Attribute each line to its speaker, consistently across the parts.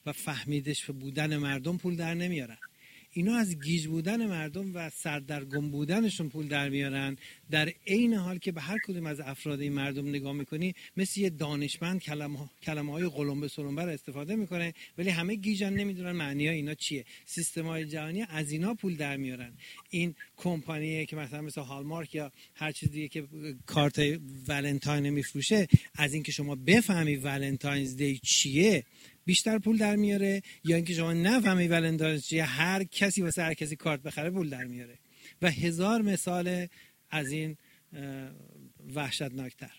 Speaker 1: و فهمیدش بودن مردم پول در نمیارن. اینا از گیج بودن مردم و سردرگم بودنشون پول در میارن، در عین حال که به هر کدوم از افراد این مردم نگاه میکنی مثل یه دانشمند کلمه‌های قلمبه سلمبه رو استفاده میکنه، ولی همه گیجن، نمیدونن معنی ها اینا چیه. سیستم‌های جهانی از اینا پول در میارن. این کمپانیه که مثل هالمارک یا هر چیز دیگه که کارت ولنتاین میفروشه، از اینکه شما بفهمی ولنتاینز دی چیه بیشتر پول در میاره، یا اینکه شما نفهمی ولنتاینز چیه، هر کسی واسه هر کسی کارت بخره پول در میاره. و هزار مثال از این وحشتناکتر.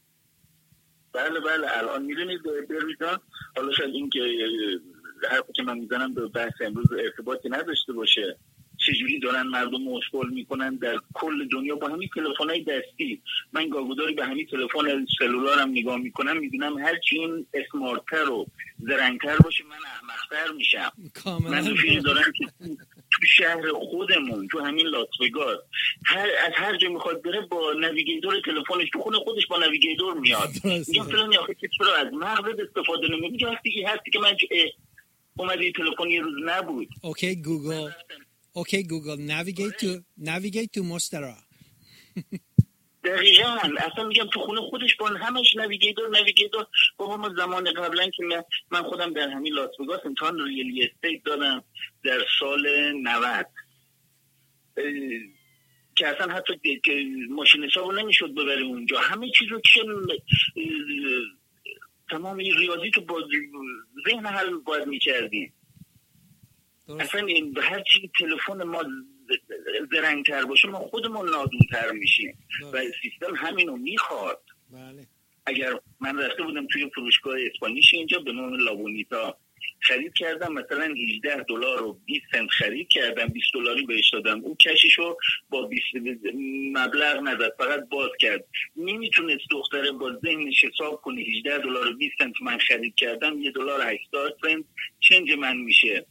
Speaker 2: بله الان میدونید برویدان، حالا شاید این که حرفی که من میزنم به بحث امروز ارتباطی نداشته باشه، چجوری دارن مردم مشغول میکنن در کل دنیا با همین تلفن‌های دستی. من گاه‌گداری به همین تلفن سلولارم نگاه میکنم، میبینم هر چی این اسمارت‌تر و زرنگ‌تر باشه من احمق‌تر میشم. من رفیقی دارم که تو شهر خودمون، تو همین لاس وگاس، از هر جا میخواد بره با نویگیتور تلفنش تو خونه خودش با نویگیتور میاد. میگم فلانی آخه چرا از مغزت استفاده نمی‌کنی؟ میگم وقتی هستی که من اومدی تلفن یه روز نبود.
Speaker 1: اوکی گوگل navigate to مسترا.
Speaker 2: دقیقاً اصلا میگم تو خونه خودش با همش نویگیتور. بابا ما زمان قبلا که من خودم در همین لاس وگاس امتحان ریل استیت دادم در سال 90 که اصلا حتی که ماشین حسابو نمیشد ببریم اونجا، همه چیزو که تمام این ریاضی تو با ذهن حل باید میکردیم. اصلا هر چی تلفن ما زرنگتر باشه ما خودمون نادونتر میشیم و سیستم همینو میخواد.
Speaker 1: بله.
Speaker 2: اگر من رفته بودم توی فروشگاه اسپانیش اینجا به نام لابونیتا خرید کردم، مثلا $18 و 20 سنت خرید کردم، $20 بهش دادم، اون کششو با 20 مبلغ نزد، فقط باز کرد. نمیتونست دختره با ذهنش حساب کنه $18 و 20 سنت من خرید کردم، $1.80 چنج من میشه.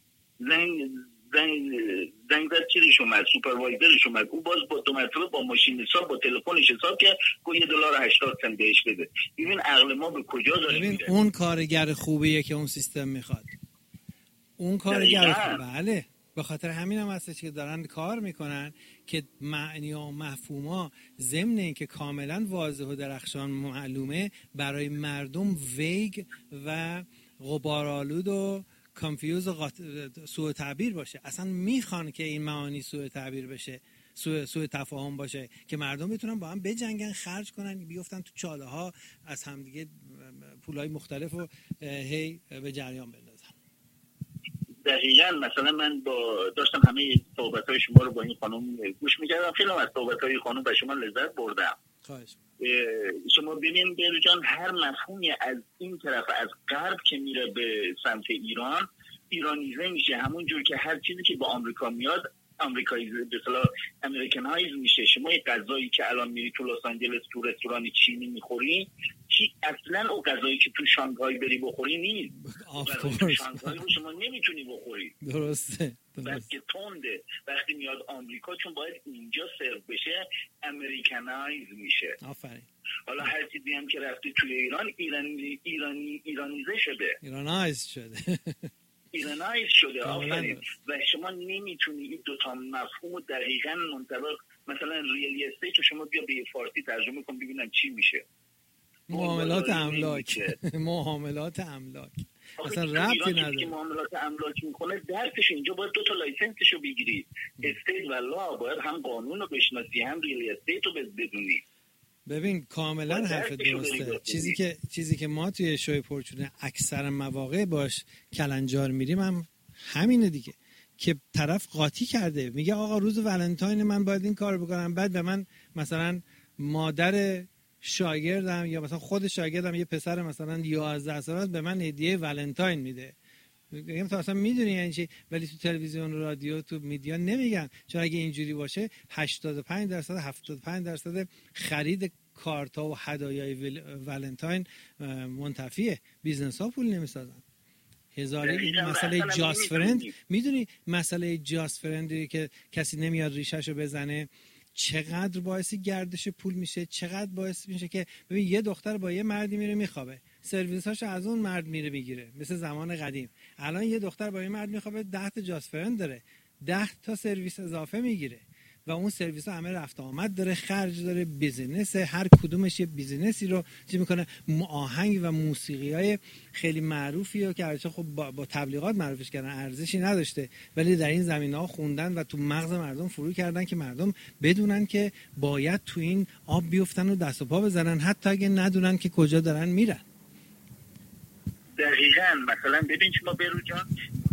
Speaker 2: زنگ زد چیزش اومد، سوپروایزرش اومد، او باز با 2 مرتبه با ماشین حساب با تلفنش حساب کرد که $1.80 بهش بده. ببین عقل ما به کجا داره میره.
Speaker 1: ببین اون کارگر خوبیه که اون سیستم میخواد. اون کارگر بله، به خاطر همین هم هستش که دارن کار میکنن که معنی و مفهوما ضمن این که کاملا واضح و درخشان معلومه برای مردم ویگ و غبارآلود و کانفیوز و سوء تعبیر باشه. اصلا میخوان که این معانی سوء تعبیر بشه، سوء تفاهم باشه، که مردم بتونن با هم بجنگن، خرج کنن، بیفتن تو چاله ها، از همدیگه پولای مختلف رو هی به جریان بندازن.
Speaker 2: دقیقاً مثلا من داشتم همه صحبت‌های شما رو با این خانم گوش می‌کردم، خیلی از صحبت‌های خانم و شما لذت بردم.
Speaker 1: خواهش.
Speaker 2: شما ببین بهرو جان، هر مفهومی از این طرف از غرب که میره به سمت ایران، ایرانیزه میشه. همون جور که هر چیزی که با آمریکا میاد آمریکاییزه، به اصطلاح امریکنایز میشه. شما یه غذایی که الان میری تو لس آنجلس تو رستوران چینی میخوری، اصلا اون غذایی که تو شانگهای بری بخوری نیست. شانگهای رو شما نمیتونی بخوری.
Speaker 1: درسته.
Speaker 2: که تنده. وقتی میاد آمریکا چون باید اینجا سرو بشه امریکنایز میشه.
Speaker 1: آفرین.
Speaker 2: حالا هر چیزی هم که رفتی توی ایران ایرانیزه شده.
Speaker 1: ایرانایز شده.
Speaker 2: آفرین. و شما نمیتونی این دوتا مفهوم دقیقاً منطبق، مثلا ریل استیت رو شما بیا به فارسی ترجمه کن ببینم چی میشه.
Speaker 1: معاملات املاک اصلا ربطی نداره.
Speaker 2: که معاملات املاک میکنه درکش اینجا باید 2 تا لایسنسشو بگیری، استیت و لا، باید هم قانون رو بشناسی هم ریل استیت رو بدونی.
Speaker 1: ببین کاملا حرف درسته. چیزی که ما توی شوی پرچونه اکثر مواقع باش کلنجار میریم هم همینه دیگه، که طرف قاطی کرده میگه آقا روز ولنتاین من باید این کار بکنم، بعد به من مثلا مادر شاگردم یا مثلا خود شاگردم یه پسر مثلا 11 ساله به من هدیه ولنتاین میده. میگم تو اصلا میدونی یعنی چی؟ ولی تو تلویزیون، رادیو، تو میدیا نمیگن، چون اگه اینجوری باشه 85% 75% خرید کارتا و هدایای ولنتاین منتفیه. بیزنس ها پول نمیسازن. هزاری مسئله جاست فرند، میدونی مسئله جاست فرندی که کسی نمیاد ریشهشو بزنه چقدر باعث گردش پول میشه، چقدر باعث میشه که ببین یه دختر با یه مردی میره میخوابه، سرویساشو از اون مرد میره میگیره، مثل زمان قدیم. الان یه دختر با این مرد میخوابه 10 تا جاست فرند داره، 10 تا سرویس اضافه میگیره و اون سرویس ها همه رفت آمد داره، خرج داره، بیزینس، هر کدومش یه بیزینسی رو چی میکنه. آهنگ و موسیقی های خیلی معروفی رو که هرچه خب با تبلیغات معروفش کردن، ارزشی نداشته، ولی در این زمینه ها خوندن و تو مغز مردم فرو کردن که مردم بدونن که باید تو این آب بیفتن و دست و پا بزنن، حتی اگه ندونن که کجا دارن میرن.
Speaker 2: دقیقاً. مثلا ببین شما بیروت جان،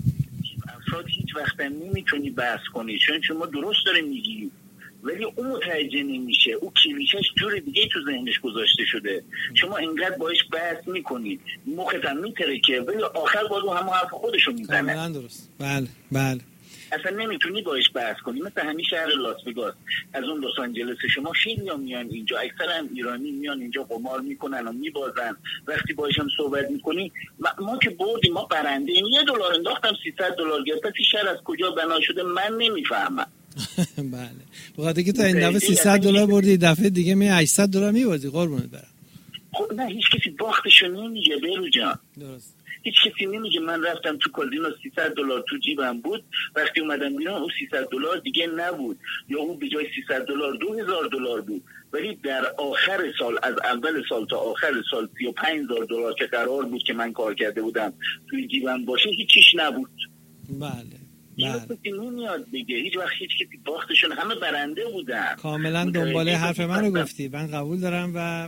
Speaker 2: افراد هیچ وقت نمیتونی بحث کنی، چون شما درست داره میگی، ولی اون متوجه نمیشه، او کلیشش جور دیگه تو ذهنش گذاشته شده. شما اینقدر باش بحث میکنی، مخت هم میترکه، ولی آخر باز او همه حرف خودشو میزنه.
Speaker 1: کاملا درست. بله.
Speaker 2: اصلا نمیتونی باش بحث کنی. مثل همین شهر لاس وگاس، از اون لس آنجلس، شما خیلی میان اینجا، اکثر هم ایرانی میان اینجا قمار میکنن و میبازن. وقتی باهاشم صحبت میکنی، ما که بردیم، ما برنده این، $1 انداختم $300 گرفتم، این شهر از کجا بنا شده من نمیفهمم.
Speaker 1: بله، بخاطر که تا این دفعه $300 بردی، دفعه دیگه می $800 میبازی. قربونت برم.
Speaker 2: خب نه، هیچ کسی باختشو نمیگه بیرو جان.
Speaker 1: درست.
Speaker 2: هیچ کسی نمیگه من رفتم تو کازینو $300 تو جیبم بود، وقتی اومدم بیرون اون $300 دیگه نبود، یا اون به جای $300 $2000 بود. ولی در آخر سال، از اول سال تا آخر سال، $35000 که قرار بود که من کار کرده بودم توی جیبم باشه، هیچیش نبود.
Speaker 1: بله.
Speaker 2: کسی نمیاد بگه، هیچ وقت هیچ کسی باختشون، همه برنده بودن.
Speaker 1: کاملا دنباله حرف منو گفتی، من قبول دارم و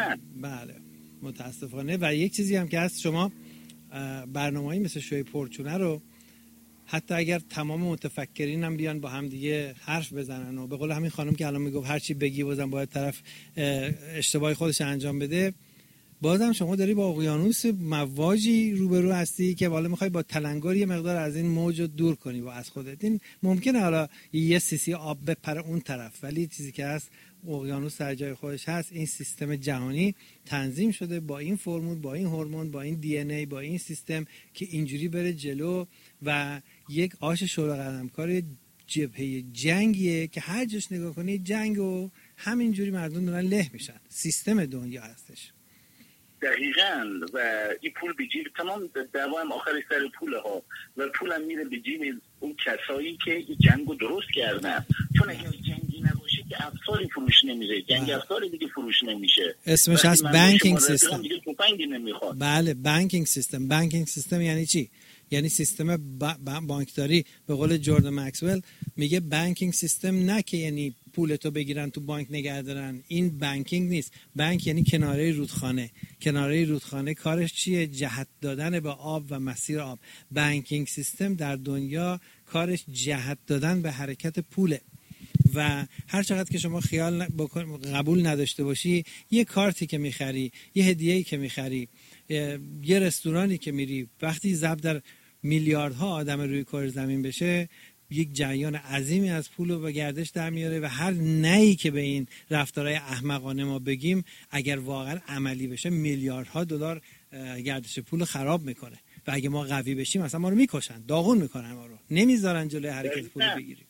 Speaker 1: بله متاسفانه. و یک چیزی هم که هست، شما برنامه‌ای مثل شوی پرچونه رو حتی اگر تمام متفکرین هم بیان با هم دیگه حرف بزنن و به قول همین خانم که الان میگفت هر چی بگی بازم باید طرف اشتباهی خودش انجام بده، بازم شما داری با اقیانوس مواجی روبرو هستی که والا میخوای با تلنگر یه مقدار از این موج رو دور کنی با از خودت. این ممکنه حالا یه سی آب بپره اون طرف، ولی چیزی که هست اقیانوس در جای خودش هست. این سیستم جهانی تنظیم شده با این فرمول، با این هورمون، با این دی ان ای، با این سیستم که اینجوری بره جلو و یک آش شورا قدمکار جبهه جنگیه که هر جاش نگاه کنی جنگ و همینجوری مردم دارن له میشن. سیستم دنیا هستش.
Speaker 2: دقیقاً. و این پول به جیب، تمام دعوا هم آخرش سر پوله ها، و پول هم میره به جیب اون کسایی که این جنگو درست کردن. چون اگر جنگی نباشه که افساری فروش نمیره، جنگ افساری دیگه فروش نمیشه.
Speaker 1: اسمش هست بانکینگ سیستم.
Speaker 2: بله،
Speaker 1: بانکینگ سیستم. بانکینگ سیستم یعنی چی؟ یعنی سیستم بانکداری. به قول جردن مکسول میگه بانکینگ سیستم نه که یعنی پولتو بگیرن تو بانک نگه دارن. این بانکینگ نیست. بانک یعنی کناره رودخانه. کناره رودخانه کارش چیه؟ جهت دادن به آب و مسیر آب. بانکینگ سیستم در دنیا کارش جهت دادن به حرکت پوله. و هر چقدر که شما خیال قبول نداشته باشی، یه کارتی که میخری، یه هدیه‌ای که میخری، یه رستورانی که میری، وقتی ضرب در میلیاردها آدم روی کره زمین بشه، یک جریان عظیمی از پول رو به گردش در میاره و هر نهی که به این رفتارهای احمقانه ما بگیم اگر واقعا عملی بشه میلیاردها دلار گردش پول خراب میکنه. و اگه ما قوی بشیم مثلا ما رو میکشن، داغون میکنن، ما رو نمیذارن جلوی حرکت پول بگیریم.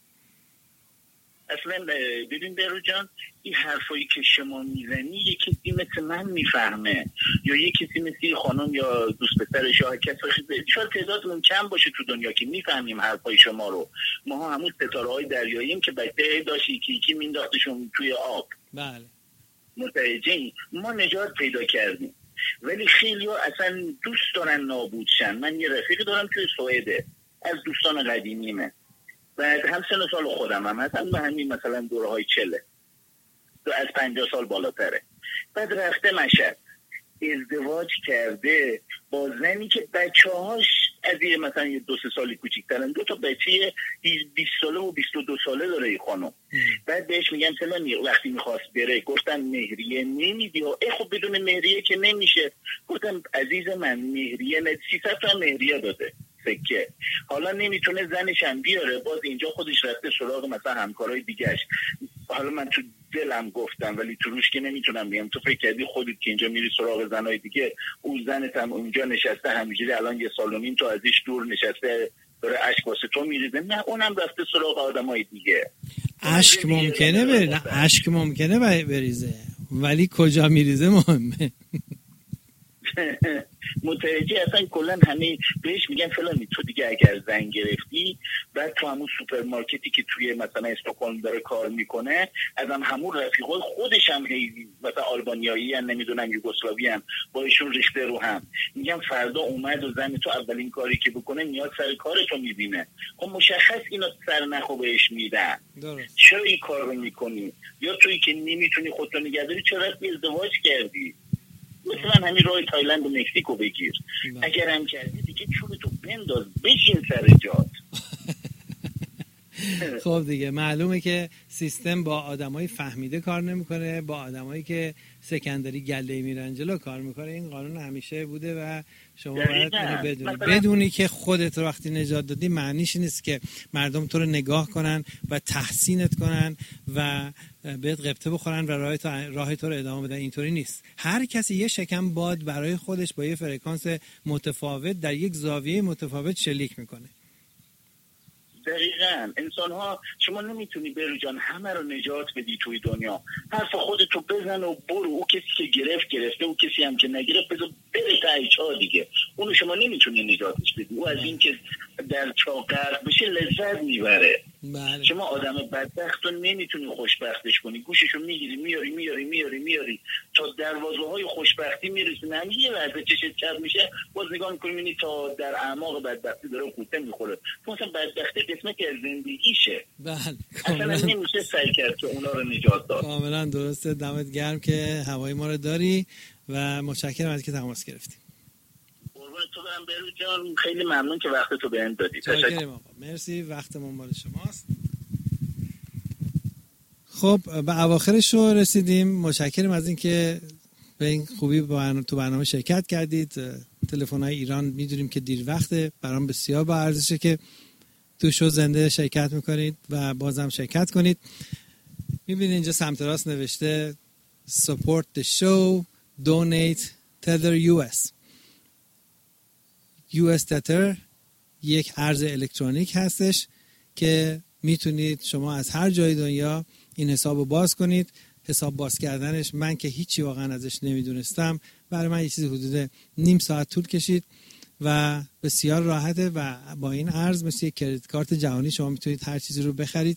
Speaker 2: اصلا ببین بیرو جان، این حرفایی که شما میزنی یک کسی مثل من میفهمه، یا یک کسی مثل خانم یا دوست پسرش یا کسی شاید تعدادمون کم باشه تو دنیا که میفهمیم حرفای شما رو. ما همون ستاره‌های دریاییم که بچه داشت یکی مینداختشون توی آب.
Speaker 1: بله.
Speaker 2: متوجهی؟ ما نجات پیدا کردیم، ولی خیلی‌ها اصلا دوست دارن نابود شن. من یه رفیقی دارم توی سوئد، از دوستان قدیمیمه، بعد هم سن سال خودم هم هستم، به همین مثلا دورهای 40 از 50 سال بالاتره. بعد رفته مشهد، ازدواج کرده با زنی که بچه‌هاش از یه مثلا یه 2-3 سالی کوچیک‌ترن، 2 تا بچه 20 ساله و 22 ساله داره این خانم. بعد بهش میگم فلانی، وقتی میخواست بره گفتن مهریه نمیدی. خب بدون مهریه که نمیشه. گفتم عزیز من مهریه نه، 300 تا مهریه داده سکه، حالا نمیتونه زنش هم بیاره، باز اینجا خودش رفته سراغ مثلا همکارای دیگه‌اش. حالا من تو دلم گفتم ولی تو روش که نمیتونم بگم. تو فکر کردی خودت که اینجا میری سراغ زنای دیگه، اون زنت هم اونجا نشسته همینجوری الان 1.5 سال تو ازش دور نشسته داره اشک واسه تو میریزه؟ نه، اونم رفته سراغ آدمای دیگه.
Speaker 1: اشک ممکنه بریزه، اشک ممکنه بریزه، ولی کجا میریزه مهمه.
Speaker 2: متوجه اصلا کلا همه بهش میگن فلانی تو دیگه اگر زنگ گرفتی بعد تو همون سوپرمارکتی که توی مثلا استکهلم داره کار میکنه از همون رفیقای خودش هم مثلا آلبانیایی ان نمیدونم یوگسلاوی ان با ایشون ریخته رو هم، میگم فردا اومد و زن تو اولین کاری که بکنه میاد سر کارتو میبینه. خب مشخص اینا سر نخو بهش میدن. چرا این کار رو میکنی؟ یا تویی که نمیتونی خودتو نگه داری چرا رفتی ازدواج کردی؟ مثلا همین راه تایلند و مکزیکو بگیر. اگر هم کردی دیگه چونتو بنداز بشین سر جات.
Speaker 1: خب دیگه معلومه که سیستم با آدمای فهمیده کار نمیکنه، با آدمایی که سکندری گله میرن جلو کار میکنه. این قانون همیشه بوده و شما باید اینو بدونی. بدونی که خودت رو وقتی نجات دادی معنیش نیست که مردم تو رو نگاه کنن و تحسینت کنن و بهت غبطه بخورن و راه تو رو ادامه بدن. اینطوری نیست. هر کسی یه شکم باد برای خودش با یه فرکانس متفاوت در یک زاویه متفاوت شلیک میکنه.
Speaker 2: دقیقاً انسان ها شما نمیتونی برو جان همه رو نجات بدی توی دنیا. حرف خودتو بزن و برو. او کسی که گرفته، او کسی هم که نگرفت بذار بره تایچ ها دیگه. اونو شما نمیتونی نجاتش بدی. او از این که در چاه غرق بشه لذت میبره.
Speaker 1: بله.
Speaker 2: شما آدم بدبخت رو نمیتونی خوشبختش کنی. گوششو میگیری میاری تا دروازه های خوشبختی میرسونه. همین یه لحظه چشت چپ میشه باز نگاه میکنی میبینی تا در اعماق بدبختی داره خوته میخوره. مثلا بدبختی قسمت از زندگیشه.
Speaker 1: بله
Speaker 2: اصلا نمیشه سعی کرد که اونا رو نجات داد.
Speaker 1: کاملا درسته. دمت گرم که هوای ما رو داری و متشکرم از که تماس گرفتی.
Speaker 2: قربان تو برم بهروز جان، خیلی ممنون که وقت تو بهم دادی.
Speaker 1: تشکر آقا. مرسی، وقتمون مال شماست. خب به اواخرش رو رسیدیم. متشکرم از اینکه به این خوبی تو برنامه شرکت کردید. تلفن‌های ایران میدونیم که دیر وقته، برام بسیار با ارزشه که تو شو زنده شرکت میکنید و بازم شرکت کنید. میبینید اینجا سمت راست نوشته support the show, donate Tether US. US Tether یک ارز الکترونیک هستش که میتونید شما از هر جای دنیا این حساب رو باز کنید. حساب باز کردنش من که هیچی واقعا ازش نمیدونستم، برای من یه چیزی حدود نیم ساعت طول کشید و بسیار راحته و با این ارز مثل یک کریدیت کارت جهانی شما میتونید هر چیزی رو بخرید.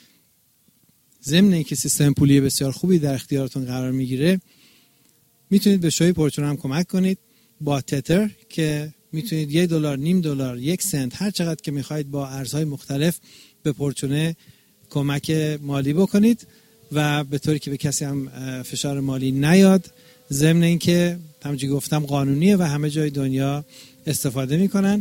Speaker 1: ضمن اینکه سیستم پولی بسیار خوبی در اختیارتون قرار میگیره، میتونید به شوی پرچون هم کمک کنید با تتر که میتونید $1، نیم دلار، 1 سنت، هر چقدر که میخواید با ارزهای مختلف به پرچونه کمک مالی بکنید و به طوری که به کسی هم فشار مالی نیاد. ضمن اینکه همونجوری گفتم قانونیه و همه جای دنیا استفاده میکنن.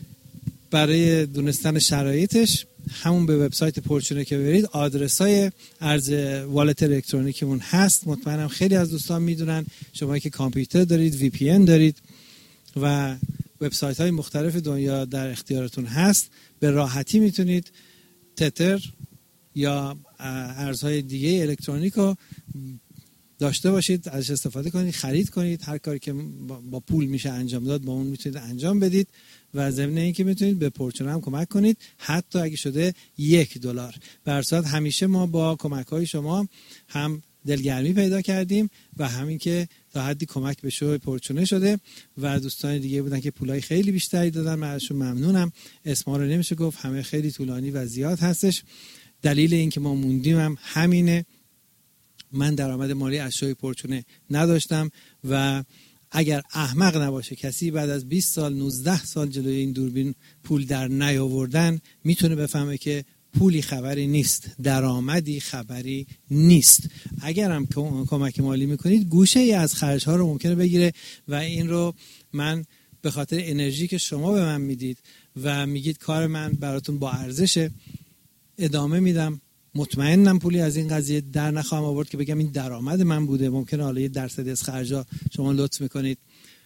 Speaker 1: برای دونستن شرایطش همون به وبسایت پرچونه که برید آدرسای ارز والت الکترونیکمون هست. مطمئنم خیلی از دوستان میدونن. شما که کامپیوتر دارید، وی پی ان دارید و وبسایت های مختلف دنیا در اختیارتون هست، به راحتی میتونید تتر یا ارزهای دیگه الکترونیک رو داشته باشید، ازش استفاده کنید، خرید کنید. هر کاری که با پول میشه انجام داد با اون میتونید انجام بدید و ضمن اینکه میتونید به پرچونه هم کمک کنید، حتی اگه شده $1. به هر صورت همیشه ما با کمک های شما هم دلگرمی پیدا کردیم و همین که تا حدی کمک به شو پرچونه شده و دوستان دیگه بودن که پولای خیلی بیشتری دادن. من ازشون ممنونم. اسما رو نمیشه گفت، همه خیلی طولانی و زیاد هستش. دلیل این که ما موندیم هم همینه. من درآمد مالی از شوی پرچونه نداشتم و اگر احمق نباشه کسی بعد از 20 سال 19 سال جلوی این دوربین پول در نیاوردن میتونه بفهمه که پولی خبری نیست، درآمدی خبری نیست. اگر هم کمک مالی میکنید گوشه ای از خرج ها رو ممکنه بگیره و این رو من به خاطر انرژی که شما به من میدید و میگید کار من براتون با ارزشه ادامه میدم. مطمئنم پولی از این قضیه در نخواهم آورد که بگم این درآمد من بوده. ممکنه حالا 1% از خرجا شما لطف میکنید،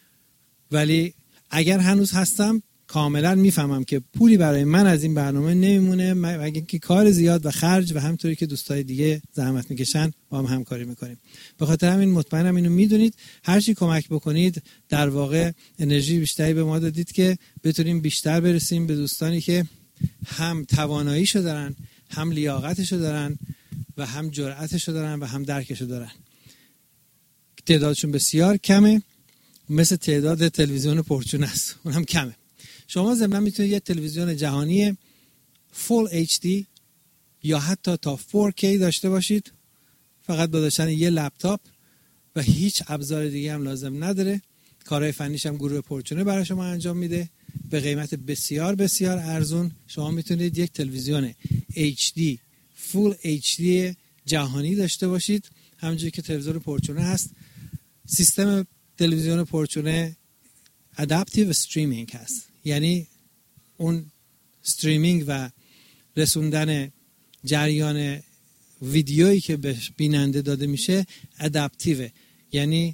Speaker 1: ولی اگر هنوز هستم کاملا میفهمم که پولی برای من از این برنامه نمیمونه مگر اینکه کار زیاد و خرج و همونطوری که دوستای دیگه زحمت میکشن با هم همکاری میکنیم. به خاطر همین مطمئنم اینو میدونید. هر چی کمک بکنید در واقع انرژی بیشتری به ما دادید که بتونیم بیشتر برسیم به دوستانی که هم تواناییشو دارن، هم لیاقتشو دارن و هم جرأتشو دارن و هم درکشو دارن. تعدادشون بسیار کمه مثل تعداد تلویزیون پرچون است، اونم کمه. شما ضمن میتونید یه تلویزیون جهانی فول HD یا حتی تا 4K داشته باشید، فقط با داشتن یه لپتاپ و هیچ ابزار دیگه هم لازم نداره. کارهای فنیش هم گروه پرچونه برای شما انجام میده. به قیمت بسیار بسیار ارزون شما میتونید یک تلویزیون HD فول HD جهانی داشته باشید، همونجوری که تلویزیون پرچونه هست. سیستم تلویزیون پرچونه ادپتیو استریمینگ هست، یعنی اون استریمینگ و رسوندن جریان ویدیویی که به بیننده داده میشه ادپتیوه، یعنی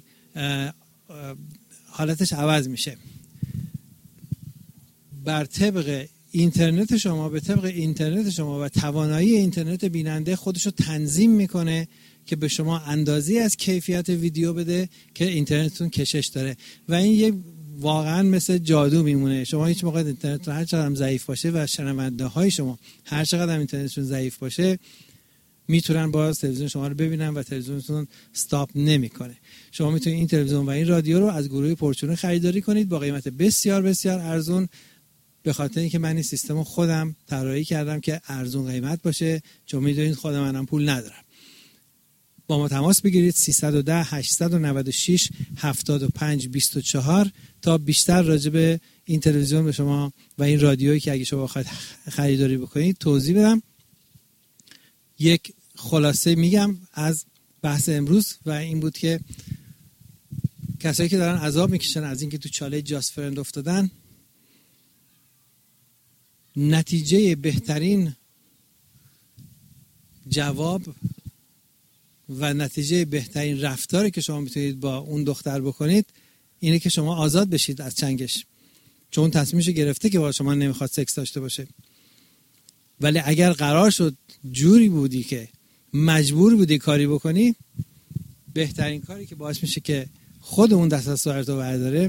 Speaker 1: حالتش عوض میشه بر طبق اینترنت شما، به طبق اینترنت شما و توانایی اینترنت بیننده خودشو تنظیم میکنه که به شما اندازی از کیفیت ویدیو بده که اینترنتتون کشش داره و این یک واقعا مثل جادو میمونه. شما هیچ موقع اینترنتتون هر چقدر هم ضعیف باشه و شنونده های شما هر چقدر هم اینترنتشون ضعیف باشه میتونن باز تلویزیون شما رو ببینن و تلویزیونتون استاپ نمیکنه. شما میتونید این تلویزیون و این رادیو رو از گروه پرچونه خریداری کنید با قیمت بسیار بسیار ارزون، به خاطر اینکه من این سیستم رو خودم طراحی کردم که ارزون قیمت باشه، چون میدونید خود منم پول ندارم. با ما تماس بگیرید 310 896 75 24 تا بیشتر راجع به این تلویزیون به شما و این رادیویی که اگه شما بخواید خریداری بکنید توضیح بدم. یک خلاصه میگم از بحث امروز و این بود که کسایی که دارن عذاب میکشن از اینکه تو چاله جاست فرند افتادن، نتیجه بهترین جواب و نتیجه بهترین رفتاری که شما میتونید با اون دختر بکنید اینه که شما آزاد بشید از چنگش، چون تصمیمش گرفته که با شما نمیخواد سکس داشته باشه. ولی اگر قرار شد جوری بودی که مجبور بودی کاری بکنی، بهترین کاری که باعث میشه که خود اون دست از سرتو برداره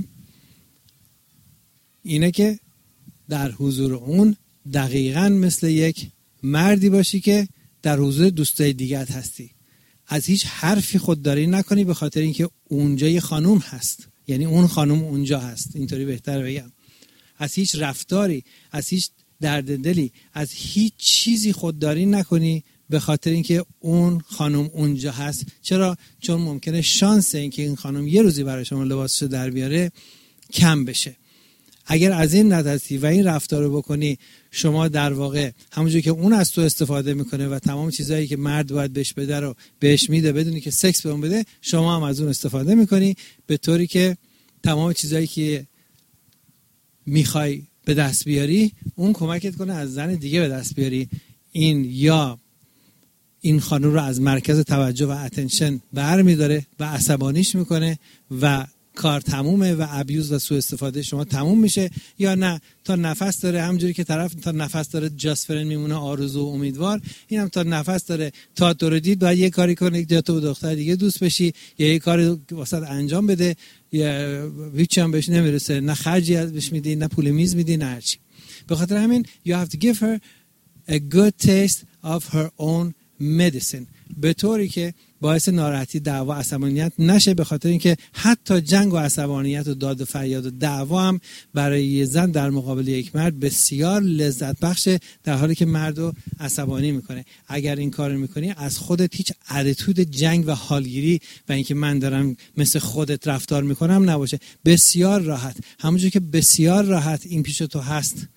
Speaker 1: اینه که در حضور اون دقیقاً مثل یک مردی باشی که در حضور دوستای دیگت هستی. از هیچ حرفی خودداری نکنی، به خاطر اینکه اونجا یه خانوم هست، یعنی اون خانوم اونجا هست، اینطوری بهتر بگم. از هیچ رفتاری، از هیچ درد دلی، از هیچ چیزی خودداری نکنی به خاطر اینکه اون خانم اونجا هست. چرا؟ چون ممکنه شانس اینکه این خانم یه روزی برای شما لباسشو در بیاره کم بشه. اگر از این نترسی و این رفتار رو بکنی، شما در واقع همونجوری که اون از تو استفاده میکنه و تمام چیزایی که مرد باید بهش بده رو بهش میده بدونی که سکس به اون بده، شما هم از اون استفاده میکنی، به طوری که تمام چیزایی که میخوای به دست بیاری اون کمکت کنه از زن دیگه به دست بیاری. این یا این خانم رو از مرکز توجه و اتنشن برمی‌داره و عصبانیش میکنه و کار تمومه و ابیوز و سوء استفاده شما تموم میشه، یا نه تا نفس داره، همونجوری که طرف تا نفس داره جاست فرند میمونه آرزو و امیدوار، اینم تا نفس داره تا تو رو دید باید یه کاری کنه که تو با دختر دیگه دوست بشی یا یه کاری واسط انجام بده، یا هیچی هم بهش نمیرسه، نه خرجی ازش میدی نه پول میز میدی نه هرچی. به خاطر همین you have to give her a good taste of her own medicine، به طوری که باعث ناراحتی، دعوا، عصبانیت نشه، به خاطر اینکه حتی جنگ و عصبانیت و داد و فریاد و دعوا هم برای یه زن در مقابل یک مرد بسیار لذت بخشه، در حالی که مردو عصبانی میکنه. اگر این کارو میکنی از خودت هیچ اتیتود جنگ و حالگیری و اینکه من دارم مثل خودت رفتار میکنم نباشه. بسیار راحت، همونجوری که بسیار راحت این پیش تو هست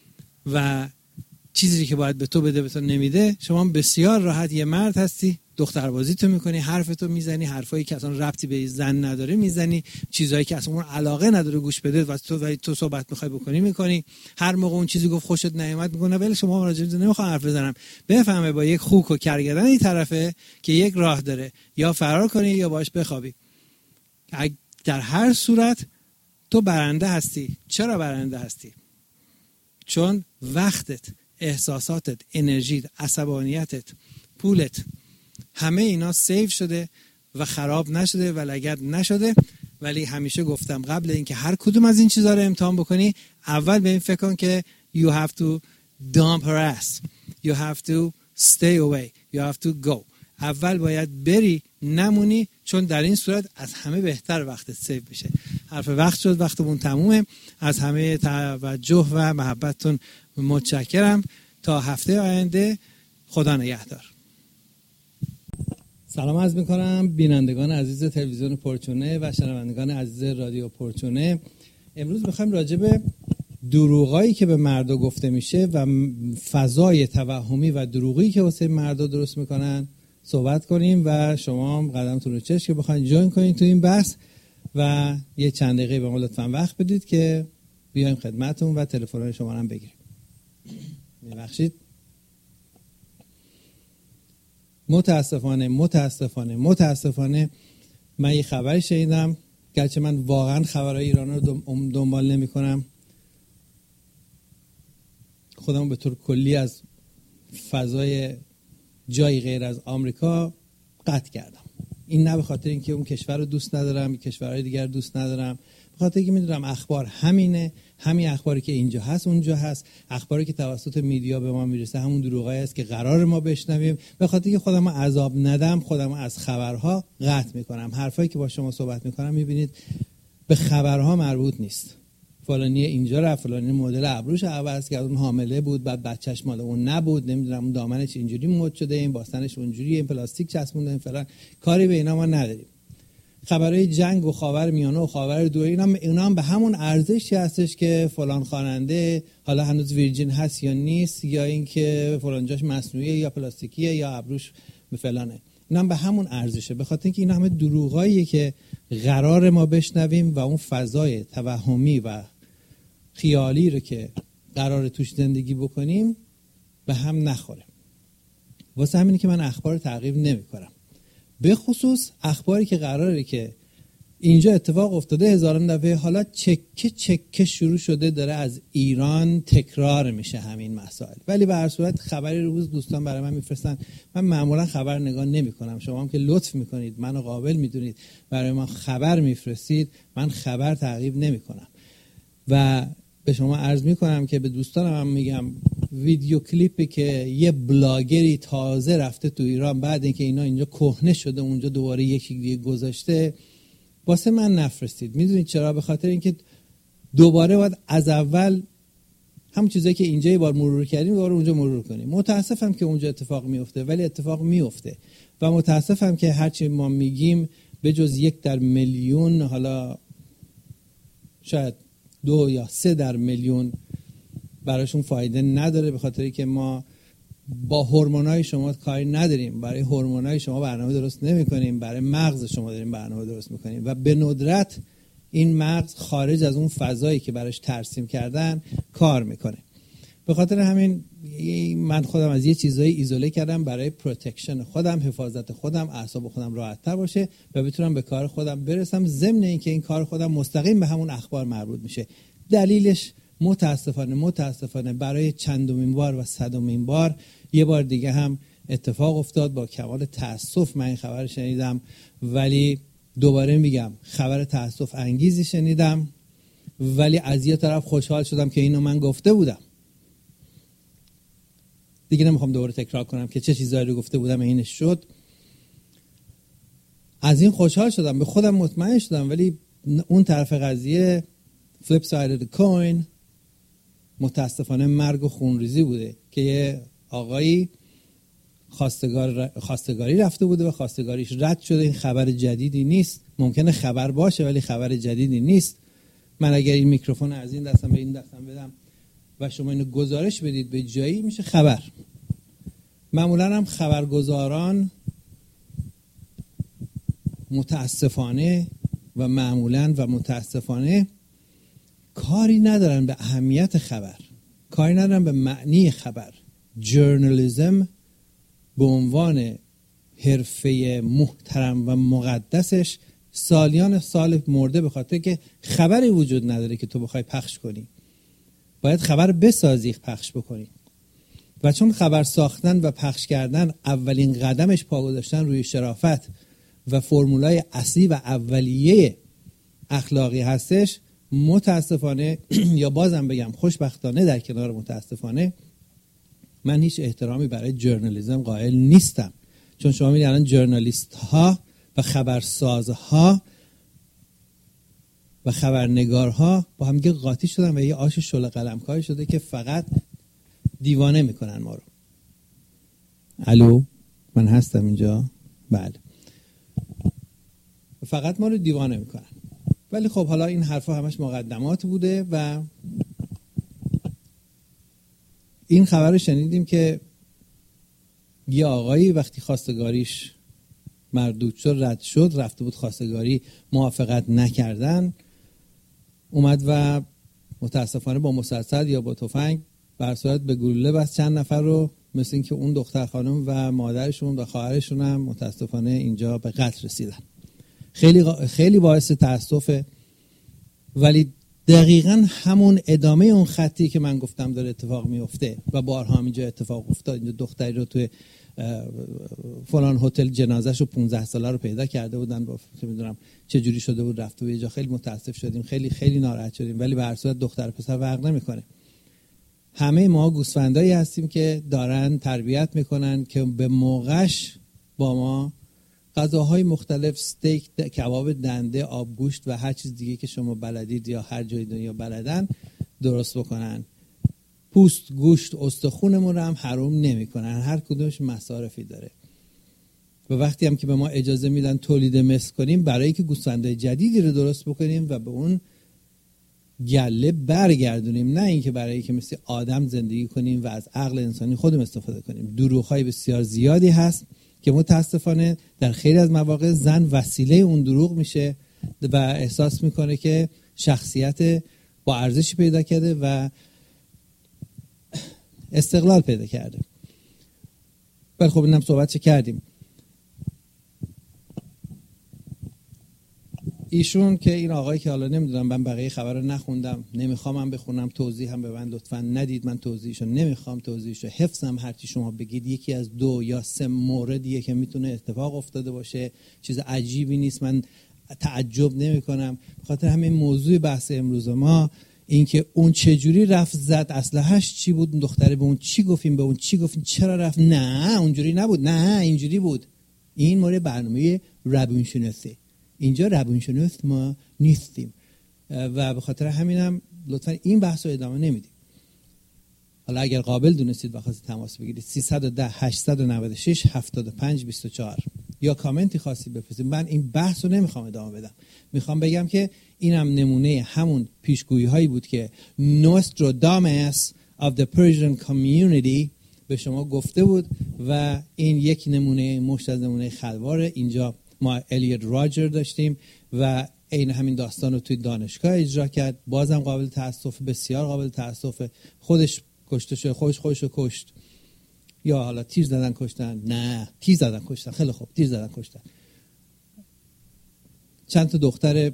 Speaker 1: و چیزی که باید به تو بده به تو نمیده، شما بسیار راحت یه مرد هستی، دختربازی تو میکنی، حرفتو میزنی، حرفایی که اصلا ربطی به زن نداره میزنی، چیزایی که اصلا اون علاقه نداره گوش بده و تو صحبت میخوای بکنی میکنی. هر موقع اون چیزی گفت خوشت نیامد میگه ولی شما راجع به نمیخوام حرف بزنم، بفهمه با یک خوک و کرگدن این طرفه که یک راه داره، یا فرار کنی یا باش بخوابی. در هر صورت تو برنده هستی. چرا برنده هستی؟ چون وقتت، احساساتت، انرژیت، عصبانیتت، پولت، همه اینا سیو شده و خراب نشده و لگد نشده. ولی همیشه گفتم قبل اینکه هر کدوم از این چیزا رو امتحان بکنی، اول به این فکر کن که you have to dump her ass, you have to stay away, you have to go. اول باید بری، نمونی، چون در این صورت از همه بهتر وقتت سیو میشه. حرف وقت شد، وقتمون تمومه. از همه توجه و محبتتون متشکرم. تا هفته آینده، خدا نگهدار. سلام عرض میکنم بینندگان عزیز تلویزیون پرچونه و شنوندگان عزیز رادیو پرچونه. امروز میخوایم راجع به دروغایی که به مردا گفته میشه و فضای توهمی و دروغی که واسه مردا درست میکنن صحبت کنیم و شما هم قدمتون رو چشم که بخواید جوین کنید تو این بحث و یه چند دقیقه به ما لطفاً وقت بدید که بیایم خدمتتون و تلفن‌های شما رو هم بگیریم. میبخشید. متاسفانه من یه خبری شنیدم، گرچه من واقعا خبرهای ایران رو دنبال نمی کنم، خودم به طور کلی از فضای جایی غیر از آمریکا قطع کردم. این نه به خاطر اینکه اون کشور رو دوست ندارم، کشورهای دیگر دوست ندارم، به خاطر اینکه میدونم اخبار همینه، همین اخباری که اینجا هست اونجا هست، اخباری که توسط میدیا به ما میرسه همون دروغایی است که قرار ما بشنویم. به خاطر اینکه خودم عذاب ندم، خودم از خبرها قطع میکنم. حرفایی که با شما صحبت میکنم میبینید به خبرها مربوط نیست. فلانی اینجا رفت، فلانی مدل ابروش عوض کرد، اون حامله بود بعد بچهش مال اون نبود، نمیدونم اون دامنش اینجوری مد شده، این باستنش اونجوری، این پلاستیک چسبونده، این فلان. کاری به اینا ما نداریم. خبرهای جنگ و خاورمیانه و خاوردوی اینا هم به همون ارزشی هستش که فلان خواننده حالا هنوز ویرجین هست یا نیست، یا اینکه فلان جاش مصنوعیه یا پلاستیکیه یا ابروش به فلانه. اینا هم به همون ارزشه، به خاطر اینکه اینا همه دروغاییه که قرار ما بشنویم و اون فضای توهمی و خیالی رو که قرار توش زندگی بکنیم به هم نخوره. واسه همینه که من اخبار رو تعقیب نمی‌کنم، به خصوص اخباری که قراره که اینجا اتفاق افتاده هزاران دفعه، حالا چکه شروع شده داره از ایران تکرار میشه همین مسائل. ولی به هر صورت خبری روز دوستان برای من میفرستن، من معمولا خبر نگاه نمی‌کنم. شما هم که لطف میکنید، منو قابل میدونید، برای ما خبر میفرستید، من خبر تعقیب نمی‌کنم. و به شما عرض میکنم که به دوستانم هم میگم ویدیو کلیپی که یه بلاگری تازه رفته تو ایران بعد اینکه اینا اینجا کهنه شده اونجا دوباره یکی دیگه گذاشته، واسه من نفرستید. میدونید چرا؟ به خاطر اینکه دوباره باید از اول همون چیزایی که اینجا یه بار مرور کردیم دوباره اونجا مرور کنیم. متاسفم که اونجا اتفاق میفته، ولی اتفاق میفته و متاسفم که هرچی ما میگیم به جز 1 در میلیون، حالا شاید 2 یا 3 در میلیون براشون فایده نداره، به خاطری که ما با هورمونای شما کاری نداریم، برای هورمونای شما برنامه درست نمی‌کنیم، برای مغز شما داریم برنامه درست می‌کنیم و به ندرت این مغز خارج از اون فضایی که براش ترسیم کردن کار میکنه. به خاطر همین من خودم از یه چیزایی ایزوله کردم برای پروتکشن خودم، حفاظت خودم، اعصاب خودم راحت‌تر باشه و بتونم به کار خودم برسم، ضمن اینکه این کار خودم مستقیم به همون اخبار مربوط میشه. دلیلش متاسفانه برای چندمین بار و صدمین بار یه بار دیگه هم اتفاق افتاد. با کمال تأسف من این خبر شنیدم، ولی دوباره میگم خبر تأسف انگیزی شنیدم، ولی از یه طرف خوشحال شدم که اینو من گفته بودم. دیگه نمیخوام دوباره تکرار کنم که چه چیزایی رو گفته بودم اینش شد. از این خوشحال شدم، به خودم مطمئن شدم، ولی اون طرف قضیه flip side of the coin متاسفانه مرگ و خونریزی بوده که یه آقایی خواستگاری رفته بوده و خواستگاریش رد شده. این خبر جدیدی نیست، ممکنه خبر باشه ولی خبر جدیدی نیست. من اگر این میکروفون از این دستم به این دستم بدم و شما اینو گزارش بدید به جایی، میشه خبر. معمولا هم خبرگزاران متاسفانه کاری ندارن به اهمیت خبر، کاری ندارن به معنی خبر. جورنالیسم به عنوان حرفه محترم و مقدسش سالیان سال مرده، به خاطر که خبری وجود نداره که تو بخوای پخش کنی. باید خبر بسازی، پخش بکنی. و چون خبر ساختن و پخش کردن اولین قدمش پا گذاشتن روی شرافت و فرمولای اصلی و اولیه اخلاقی هستش، متاسفانه یا بازم بگم خوشبختانه در کنار متاسفانه، من هیچ احترامی برای ژورنالیسم قائل نیستم. چون شما می‌بینید الان ژورنالیست ها و خبرساز ها و خبرنگارها با هم دیگه قاطی شدن و یه آش شل قلمکاری شده که فقط دیوانه میکنن ما رو. الو، من هستم اینجا. بله، فقط ما رو دیوانه میکنن. ولی خب حالا این حرفا همش مقدمات بوده و این خبر رو شنیدیم که یه آقایی وقتی خواستگاریش مردود شد، رد شد، رفته بود خواستگاری، موافقت نکردن، اومد و متاسفانه با مسدس یا با تفنگ بر صورت به گلوله بس چند نفر رو، مثل این که اون دختر خانم و مادرشون و خواهرشون هم متاسفانه اینجا به قتل رسیدن. خیلی باعث تاسفه، ولی دقیقاً همون ادامه اون خطی که من گفتم داره اتفاق میفته و بارها اینجا اتفاق افتاد. اینجا دختری رو توی فلان هتل جنازه‌شو 15 ساله رو پیدا کرده بودن، با چه میدونم چه جوری شده بود، رفته بود یه جا. خیلی متاسف شدیم، خیلی خیلی ناراحت شدیم، ولی به هر صورت دختر پسر فرق نمیکنه. همه ما گوسفندایی هستیم که دارن تربیت میکنن که به موقعش با ما غذاهای مختلف، استیک، کباب دنده، آبگوشت و هر چیز دیگه که شما بلدید یا هر جای دنیا بلدن درست بکنن. پوست، گوشت، استخونمون رو هم حروم نمیکنن. هر کدومش مصارفی داره. و وقتی هم که به ما اجازه میدن تولید مثل کنیم برای که گوسفندای جدیدی رو درست بکنیم و به اون گله برگردونیم، نه اینکه برای که مثل آدم زندگی کنیم و از عقل انسانی خودمون استفاده کنیم. دروغ‌های بسیار زیادی هست که متاسفانه در خیلی از مواقع زن وسیله اون دروغ میشه و احساس میکنه که شخصیت با ارزشی پیدا کرده و استقلال پیدا کرده. ولی خب اینم صحبت کردیم. ایشون که این آقایی که حالا نمیدونم، من بقیه خبر رو نخوندم، نمیخوام هم بخونم، توضیح هم به من لطفاً ندید، من توضیحشو نمیخوام، توضیحشو حفظم. هرچی شما بگید یکی از 2 یا 3 موردیه که میتونه اتفاق افتاده باشه، چیز عجیبی نیست، من تعجب نمیکنم. بخاطر همین موضوع بحث امروز ما این که اون چه جوری رفت زد، اسلحه‌اش چی بود، اون دختره به اون چی گفتیم، به اون چی گفتیم، چرا رفت، نه اونجوری نبود، نه اینجوری بود. این مورد برنامه روانشناسی. اینجا روانشناس ما نیستیم و به خاطر همینم لطفا این بحث رو ادامه نمیدیم. حالا اگر قابل دونستید و خواستید تماس بگیرید 310 896 75 24 یا کامنتی خاصی بفرستید. من این بحث رو نمیخوام ادامه بدم، میخوام بگم که اینم نمونه همون پیشگویی هایی بود که نوستراداموس of the Persian community به شما گفته بود و این یک نمونه مشت از نمونه خلواره. اینجا ما الیوت راجر داشتیم و این همین داستان رو توی دانشگاه اجرا کرد، بازم قابل تأسف، بسیار قابل تأسف. خودش کشته شد، خودش رو کشت، یا حالا تیر زدن کشتن، نه تیر زدن کشتن، خیلی خوب تیر زدن کشتن. چند تا دختر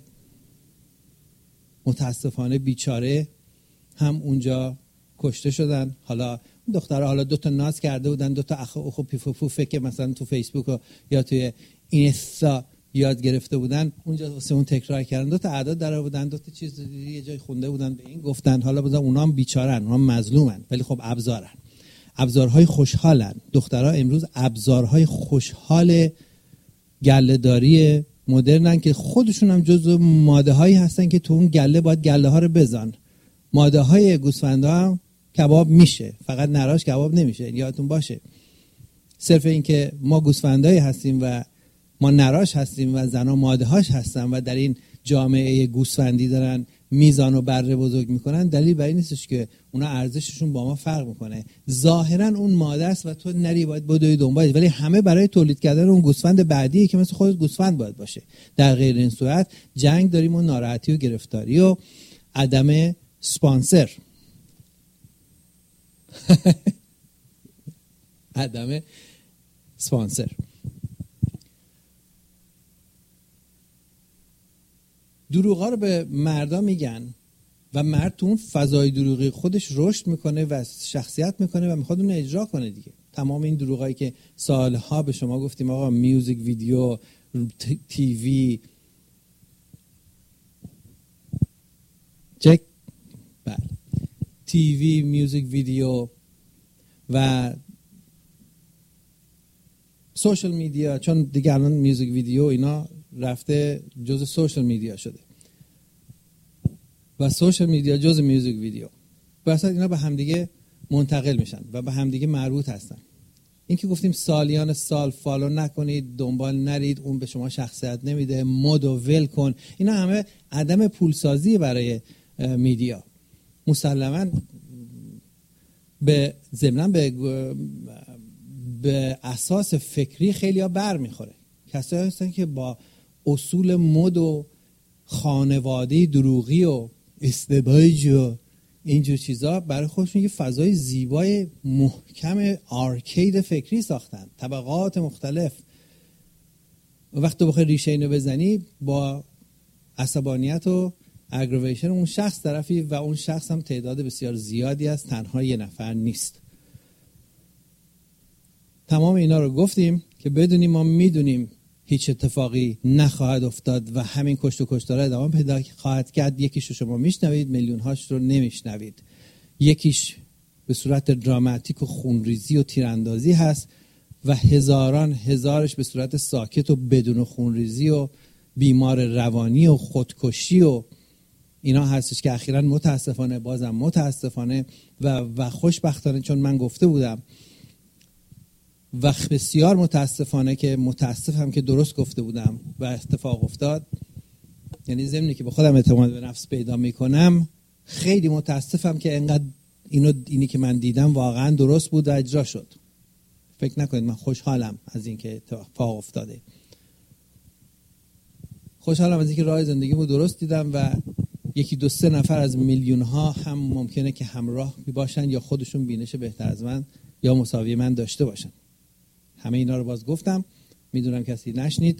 Speaker 1: متاسفانه بیچاره هم اونجا کشته شدن. حالا دخترها حالا 2 تا ناز کرده بودن، 2 تا اخ پیفوفه که مثلا تو فیسبوک یا توی اینستا یاد گرفته بودن، اونجا واسه اون تکرار کردن، 2 تا اعداد در آوردن، 2 تا چیز یه جای خونده بودن، به این گفتن. حالا بازم اونا هم بیچارن، اونا هم مظلومن، ولی خب ابزارهای خوشحالن. دخترها امروز ابزارهای خوشحال گله‌داری مدرنن که خودشون هم جزو ماده هایی هستن که تو اون گله باید گله ها رو بزن. ماده های گوسفندا هم کباب میشه، فقط نراش کباب نمیشه، یادتون باشه. صرف این که ما گوسفندایی هستیم و ما نراش هستیم و زنا ماده هاش هستن و در این جامعه گوسفندی دارن میزان و بره بزرگ میکنن، دلیل بر این نیستش که اونا ارزششون با ما فرق میکنه. ظاهرا اون ماده است و تو نری باید بدوی دنبالش، ولی همه برای تولید کردن اون گوسفند بعدیه که مثل خودت گوسفند باید باشه. در غیر این صورت جنگ داریم و ناراحتی و گرفتاری و عدم سپانسر عدم سپانسر. دروغا رو به مردا میگن و مرد تو اون فضای دروغی خودش رشد میکنه و شخصیت میکنه و میخواد اون اجرا کنه دیگه. تمام این دروغایی که سالها به شما گفتیم آقا میوزیک ویدیو، تیوی، چک، بله، تیوی، میوزیک ویدیو و سوشال میدیا، چون دیگه الان میوزیک ویدیو اینا رفته جز سوشال میدیا شده. و سوشال میدیا جز میوزیک ویدیو. واسه اینا به همدیگه منتقل میشن و به همدیگه مربوط هستن. این که گفتیم سالیان سال فالو نکنید، دنبال نرید، اون به شما شخصیت نمیده، مد و ول کن، اینا همه عدم پولسازی برای میدیا. مسلماً به ضمناً به اساس فکری خیلی ها بر میخوره. کسایی هستن که با اصول مد و خانوادی دروغی و ازدواج و اینجور چیزا برای خودشون یه فضای زیبای محکم آرکید فکری ساختن، طبقات مختلف. وقتی بخوای ریشه اینو بزنی با عصبانیت و اگرویشن اون شخص طرفی و اون شخص هم تعداد بسیار زیادی است، تنها یه نفر نیست. تمام اینا رو گفتیم که بدونیم ما میدونیم هیچ اتفاقی نخواهد افتاد و همین کشت و کشتار ادامه پیدا خواهد کرد. یکیش رو شما میشنوید، میلیون هاش رو نمیشنوید. یکیش به صورت دراماتیک و خونریزی و تیراندازی هست و هزارش به صورت ساکت و بدون خونریزی و بیمار روانی و خودکشی و اینا هستش که اخیراً متاسفانه بازم متاسفانه و خوشبختانه، چون من گفته بودم و بسیار متاسفانه که متاسفم که درست گفته بودم و اتفاق افتاد. یعنی ضمنی که به خودم اعتماد به نفس پیدا میکنم، خیلی متاسفم که انقدر اینی که من دیدم واقعا درست بود و اجرا شد. فکر نکنید من خوشحالم از این که اتفاق افتاده. خوشحالم از این که راه زندگیمو درست دیدم و یکی دو سه نفر از میلیون ها هم ممکنه که همراه باشن یا خودشون بینش بهتر از من یا مساوی من داشته باشن. همه اینا رو باز گفتم، میدونم کسی نشنید.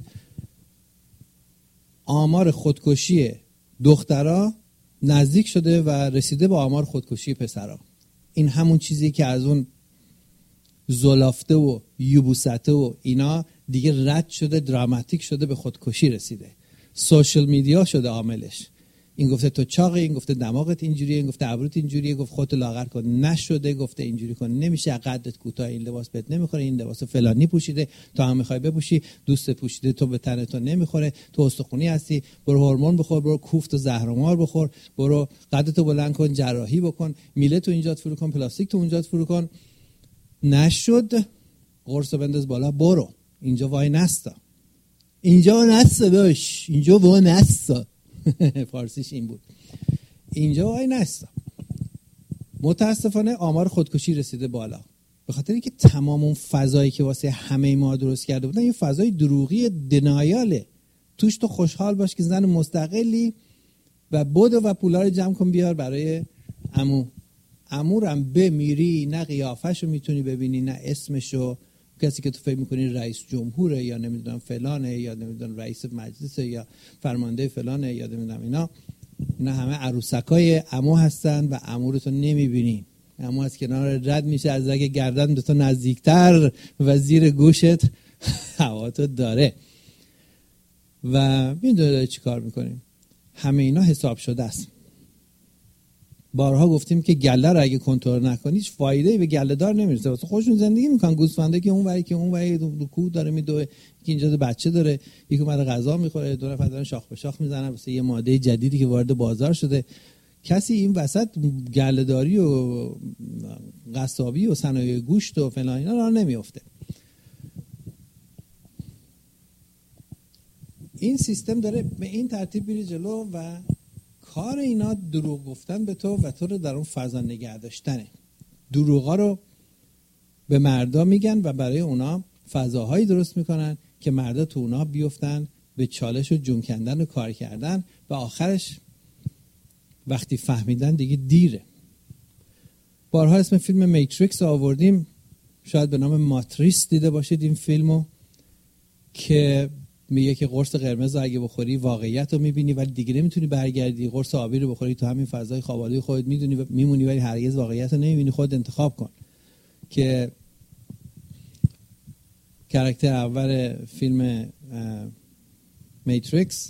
Speaker 1: آمار خودکشی دخترها نزدیک شده و رسیده به آمار خودکشی پسرها. این همون چیزی که از اون زلافته و یوبوسته و اینا دیگه رد شده، دراماتیک شده، به خودکشی رسیده. سوشال میدیا شده عاملش. این گفته تو چاقی، این گفته دماغت اینجوریه، این گفته ابروت اینجوریه، گفت خودت لاغر کن، نشده، گفته اینجوری کن، نمیشه، قدت کوتاه، این لباس بهت نمیخوره، این لباس فلانی پوشیده تو هم میخوای بپوشی، دوست پوشیده تو به تن تو نمیخوره، تو استخونی هستی، برو هورمون بخور، برو کوفت و زهرمار بخور، برو قدتو بلند کن، جراحی بکن، میله تو اینجات فرو کن، پلاستیک تو اونجات فرو کن. نشد، قرص بنداز بالا، برو. اینجا وای نستا، اینجا نستا داش، اینجا وای نستا. فارسیش این بود، اینجا وای نستا. متاسفانه آمار خودکشی رسیده بالا به خاطر اینکه تمام اون فضایی که واسه همه ما درست کرده بودن یه فضای دروغی دنایاله. توش تو خوشحال باش که زن مستقلی و بدو و پولا رو جمع کن بیار برای عمورم بمیری، نه قیافه‌شو میتونی ببینی، نه اسمشو. کسی که تو فکر میکنی رئیس جمهوره یا نمیدونم فلانه یا نمیدونم رئیس مجلسه یا فرمانده فلانه یا نمیدونم اینا همه عروسکای عمو هستن و عمو رو تو نمیبینی. عمو از کنار رد میشه، از اگه گردن تو نزدیکتر و زیر گوشت هوا تو داره و میدونه چی کار میکنیم. همه اینا حساب شده است. بارها گفتیم که گله رو اگه کنترل نکنی هیچ فایده‌ای به گله دار نمیرسه. واسه خودشون زندگی میکنن، گوسفنده که اون وری دو کو داره میدوه، که اینجا بچه داره، یکی اومده غذا میخوره، دو نفر دارن شاخ به شاخ میزنن واسه یه ماده جدیدی که وارد بازار شده. کسی این وسط گله داری و قصابی و صنایع گوشت و فلان اینا راه نمیافته. این سیستم داره به این ترتیب میره جلو و کار اینا دروغ گفتن به تو و تو رو در اون فضا نگه داشتنه. دروغا رو به مردا میگن و برای اونا فضاهایی درست میکنن که مردا تو اونا بیفتن به چالش و جون کندن و کار کردن و آخرش وقتی فهمیدن دیگه دیره. بارها اسم فیلم میتریکس آوردیم، شاید به نام ماتریس دیده باشید این فیلمو، که میگه که قرص قرمز اگه بخوری واقعیت رو میبینی ولی دیگه نمیتونی برگردی، قرص آبی رو بخوری تو همین فضای خوابالوی خودت میدونی میمونی ولی هرگز واقعیت رو نمیبینی، خود انتخاب کن. که کاراکتر اول فیلم میتریکس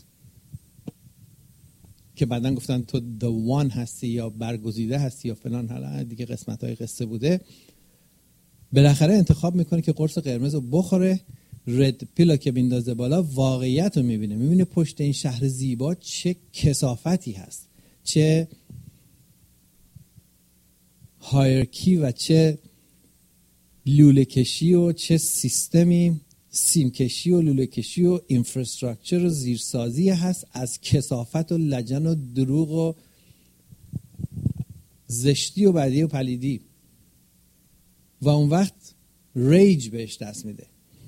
Speaker 1: که بعدن گفتن تو the one هستی یا برگزیده هستی یا فلان، حالا دیگه قسمت‌های قصه بوده، بالاخره انتخاب میکنه که قرص قرمز رو بخوره. رد پیلا که بیندازه بالا واقعیت رو میبینه پشت این شهر زیبا چه کثافتی هست، چه هایرکی و چه لوله کشی و چه سیستمی سیم کشی و لوله کشی و اینفراستراکچر و زیرسازی هست از کثافت و لجن و دروغ و زشتی و بدی و پلیدی و اون وقت ریج بهش دست میده.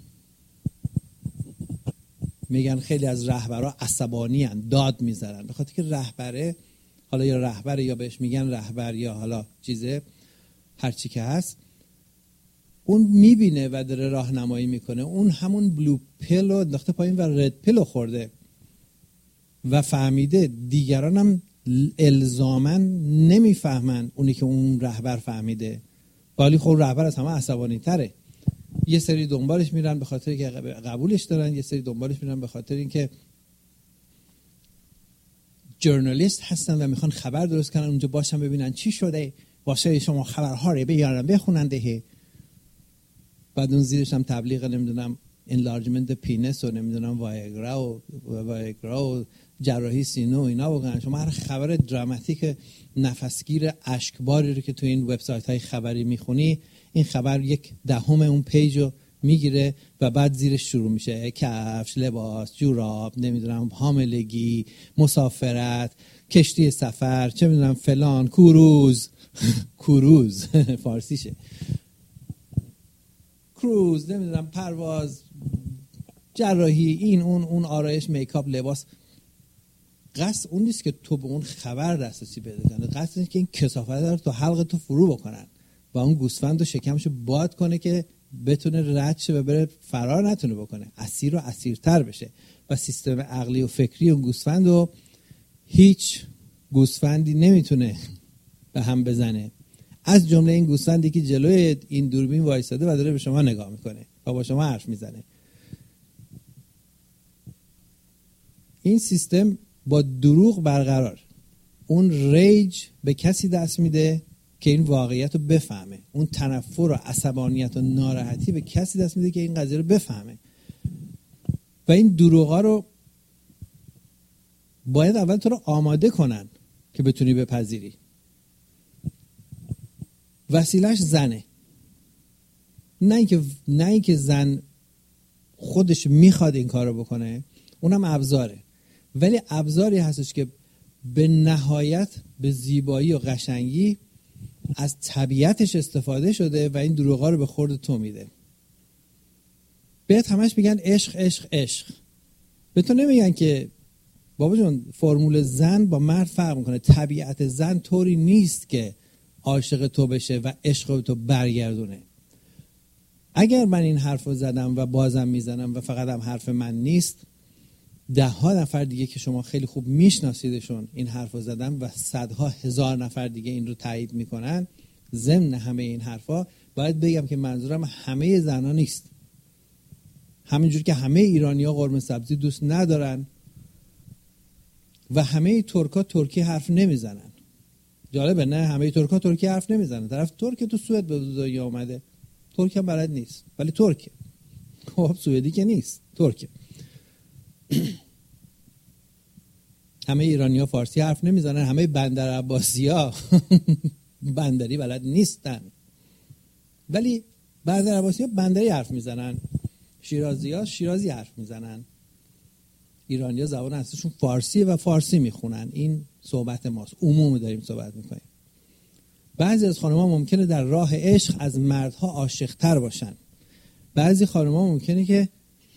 Speaker 1: میگن خیلی از رهبرها عصبانی هستند، داد میزنن به خاطر که رهبره، حالا یا رهبره یا بهش میگن رهبر یا حالا چیزه هر چی که هست، اون میبینه و داره راهنمایی میکنه. اون همون بلو پیل رو انداخته پایین و رد پیل رو خورده و فهمیده. دیگران هم الزاماً نمیفهمن اونی که اون رهبر فهمیده، ولی خب رهبر از همه عصبانی تره. یه سری دنبالش میرن به خاطر که قبولش دارن، یه سری دنبالش میرن به خاطر اینکه ژورنالیست هستن و میخوان خبر درست کنن، اونجا باشن ببینن چی شده، واسه شما خبرها رو بیارن بخونن دهه. بعد اون زیرش هم تبلیغ نمیدونم انلارجمنت پینس و نمیدونم وایگرا و جراحی سینه و اینا بگن. شما هر خبر دراماتیک نفسگیر اشکباری رو که تو این وبسایت های خبری میخونی، این خبر 1/10 اون پیج رو میگیره و بعد زیرش شروع میشه کفش، لباس، جوراب، نمیدونم حاملگی، مسافرت، کشتی سفر، چه میدونم فلان، کروز فارسیشه، کروز، نمیدونم پرواز، جراحی، این اون آرایش، میکاپ، لباس. قصد اون نیست که تو به اون خبر دسترسی پیدا کنی، قصد اینه که این کثافت رو تو حلق تو فرو بکنن و اون گوسفند رو شکمشو باد کنه که بتونه رد شه و بره فرار نتونه بکنه، اسیر و اسیرتر بشه و سیستم عقلی و فکری اون گوسفند رو هیچ گوسفندی نمیتونه به هم بزنه، از جمله این گوسفندی که جلوی این دوربین وایساده و داره به شما نگاه میکنه و با شما حرف میزنه. این سیستم با دروغ برقرار، اون ریج به کسی دست میده که این واقعیت رو بفهمه، اون تنفر و عصبانیت و ناراحتی به کسی دست میده که این قضیه رو بفهمه و این دروغا رو باید اول تو رو آماده کنن که بتونی بپذیری. وسیلهش زنه، نه اینکه زن خودش میخواد این کارو بکنه، اونم ابزاره، ولی ابزاری هستش که به نهایت به زیبایی و قشنگی از طبیعتش استفاده شده و این دروغا رو به خورد تو میده. بهت همش میگن عشق عشق عشق، به تو نمیگن که بابا جون فرمول زن با مرد فرق میکنه، طبیعت زن طوری نیست که عاشق تو بشه و عشق تو برگردونه. اگر من این حرف رو زدم و بازم میزنم و فقط هم حرف من نیست، 10 نفر دیگه که شما خیلی خوب میشناسیدشون این حرف رو زدن و صدها هزار نفر دیگه این رو تایید میکنن. ضمن همه این حرفا باید بگم که منظورم همه زنها نیست، همینجور که همه ایرانی‌ها قرمه سبزی دوست ندارن و همه ترکا ترکی حرف نمیزنن. جالبه نه؟ همه ترکا ترکی حرف نمیزنن. طرف ترک تو سوئد به دنیا اومده، ترک هم بلد نیست ولی ترکه. خب سوئدی که نیست، ترکه. همه ایرانی‌ها فارسی حرف نمیزنن، همه بندر عباسی‌ها بندری بلد نیستن، ولی بندر عباسی‌ها بندری حرف میزنن، شیرازی‌ها شیرازی حرف میزنن، ایرانی‌ها زبان اصلیشون فارسیه و فارسی میخونن. این صحبت ماست، عمومی داریم صحبت میکنیم. بعضی از خانم‌ها ممکنه در راه عشق از مردها عاشق‌تر باشن، بعضی خانم‌ها ممکنه که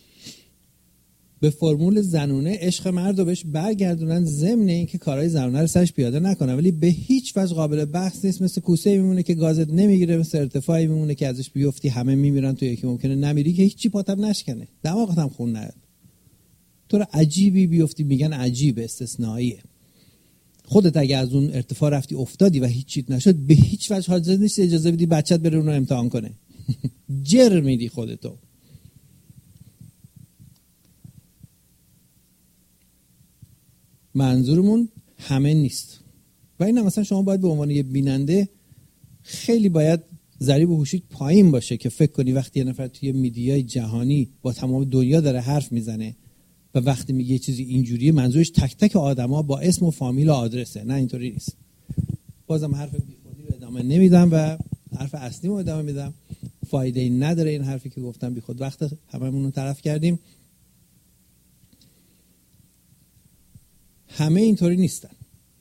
Speaker 1: به فرمول زنونه عشق مرد رو بهش برگردونن، ضمن این که کارهای زنونه رو سرش پیاده نکنن، ولی به هیچ وجه قابل بحث نیست. مثل کوسه میمونه که گازت نمیگیره، مثل ارتفاعی میمونه که ازش بیفتی همه میمیرن، تو یکی ممکنه نمیری که هیچی پاتم نشکنه، دماغت هم خون نیاد، تو رو عجیبی بیفتی میگن عجیب، استثنائیه. خودت اگه از اون ارتفاع رفتی افتادی و هیچیت نشد، به هیچ وجه حاضر نیستی اجازه بدی بچت بره اون رو امتحان کنه. جر میدی خودتو. منظورمون همه نیست و این مثلا شما باید به عنوان یه بیننده خیلی باید ضریب هوشیت پایین باشه که فکر کنی وقتی یه نفر توی میدیای جهانی با تمام دنیا داره حرف میزنه و وقتی میگه یه چیزی اینجوریه منظورش تک تک آدما با اسم و فامیل و آدرسه. نه اینطوری نیست. بازم حرف بیخودی رو ادامه نمیدم و حرف اصلی رو ادامه میدم. فایده ای نداره این حرفی که گفتم، بیخود وقت هممون رو طرف کردیم. همه اینطوری نیستن.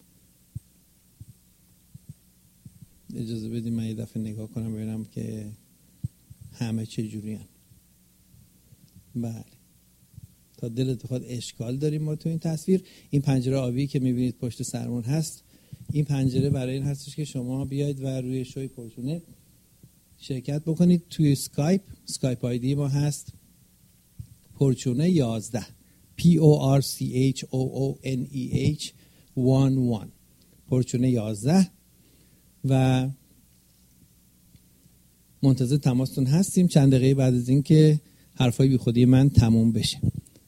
Speaker 1: اجازه بدیم من یه دفعه نگاه کنم ببینم که همه چه جوری هن. بله، تا دلت بخواد اشکال داریم ما تو این تصویر. این پنجره آبی که میبینید پشت سرمون هست، این پنجره برای این هستش که شما بیاید و روی شوی پورچونه شرکت بکنید. توی اسکایپ آیدی ما هست پورچونه 11 PORCHOONEH 11 پورچونه 11 و منتظر تماستون هستیم چند دقیقه بعد از این که حرفای بی خودی من تموم بشه.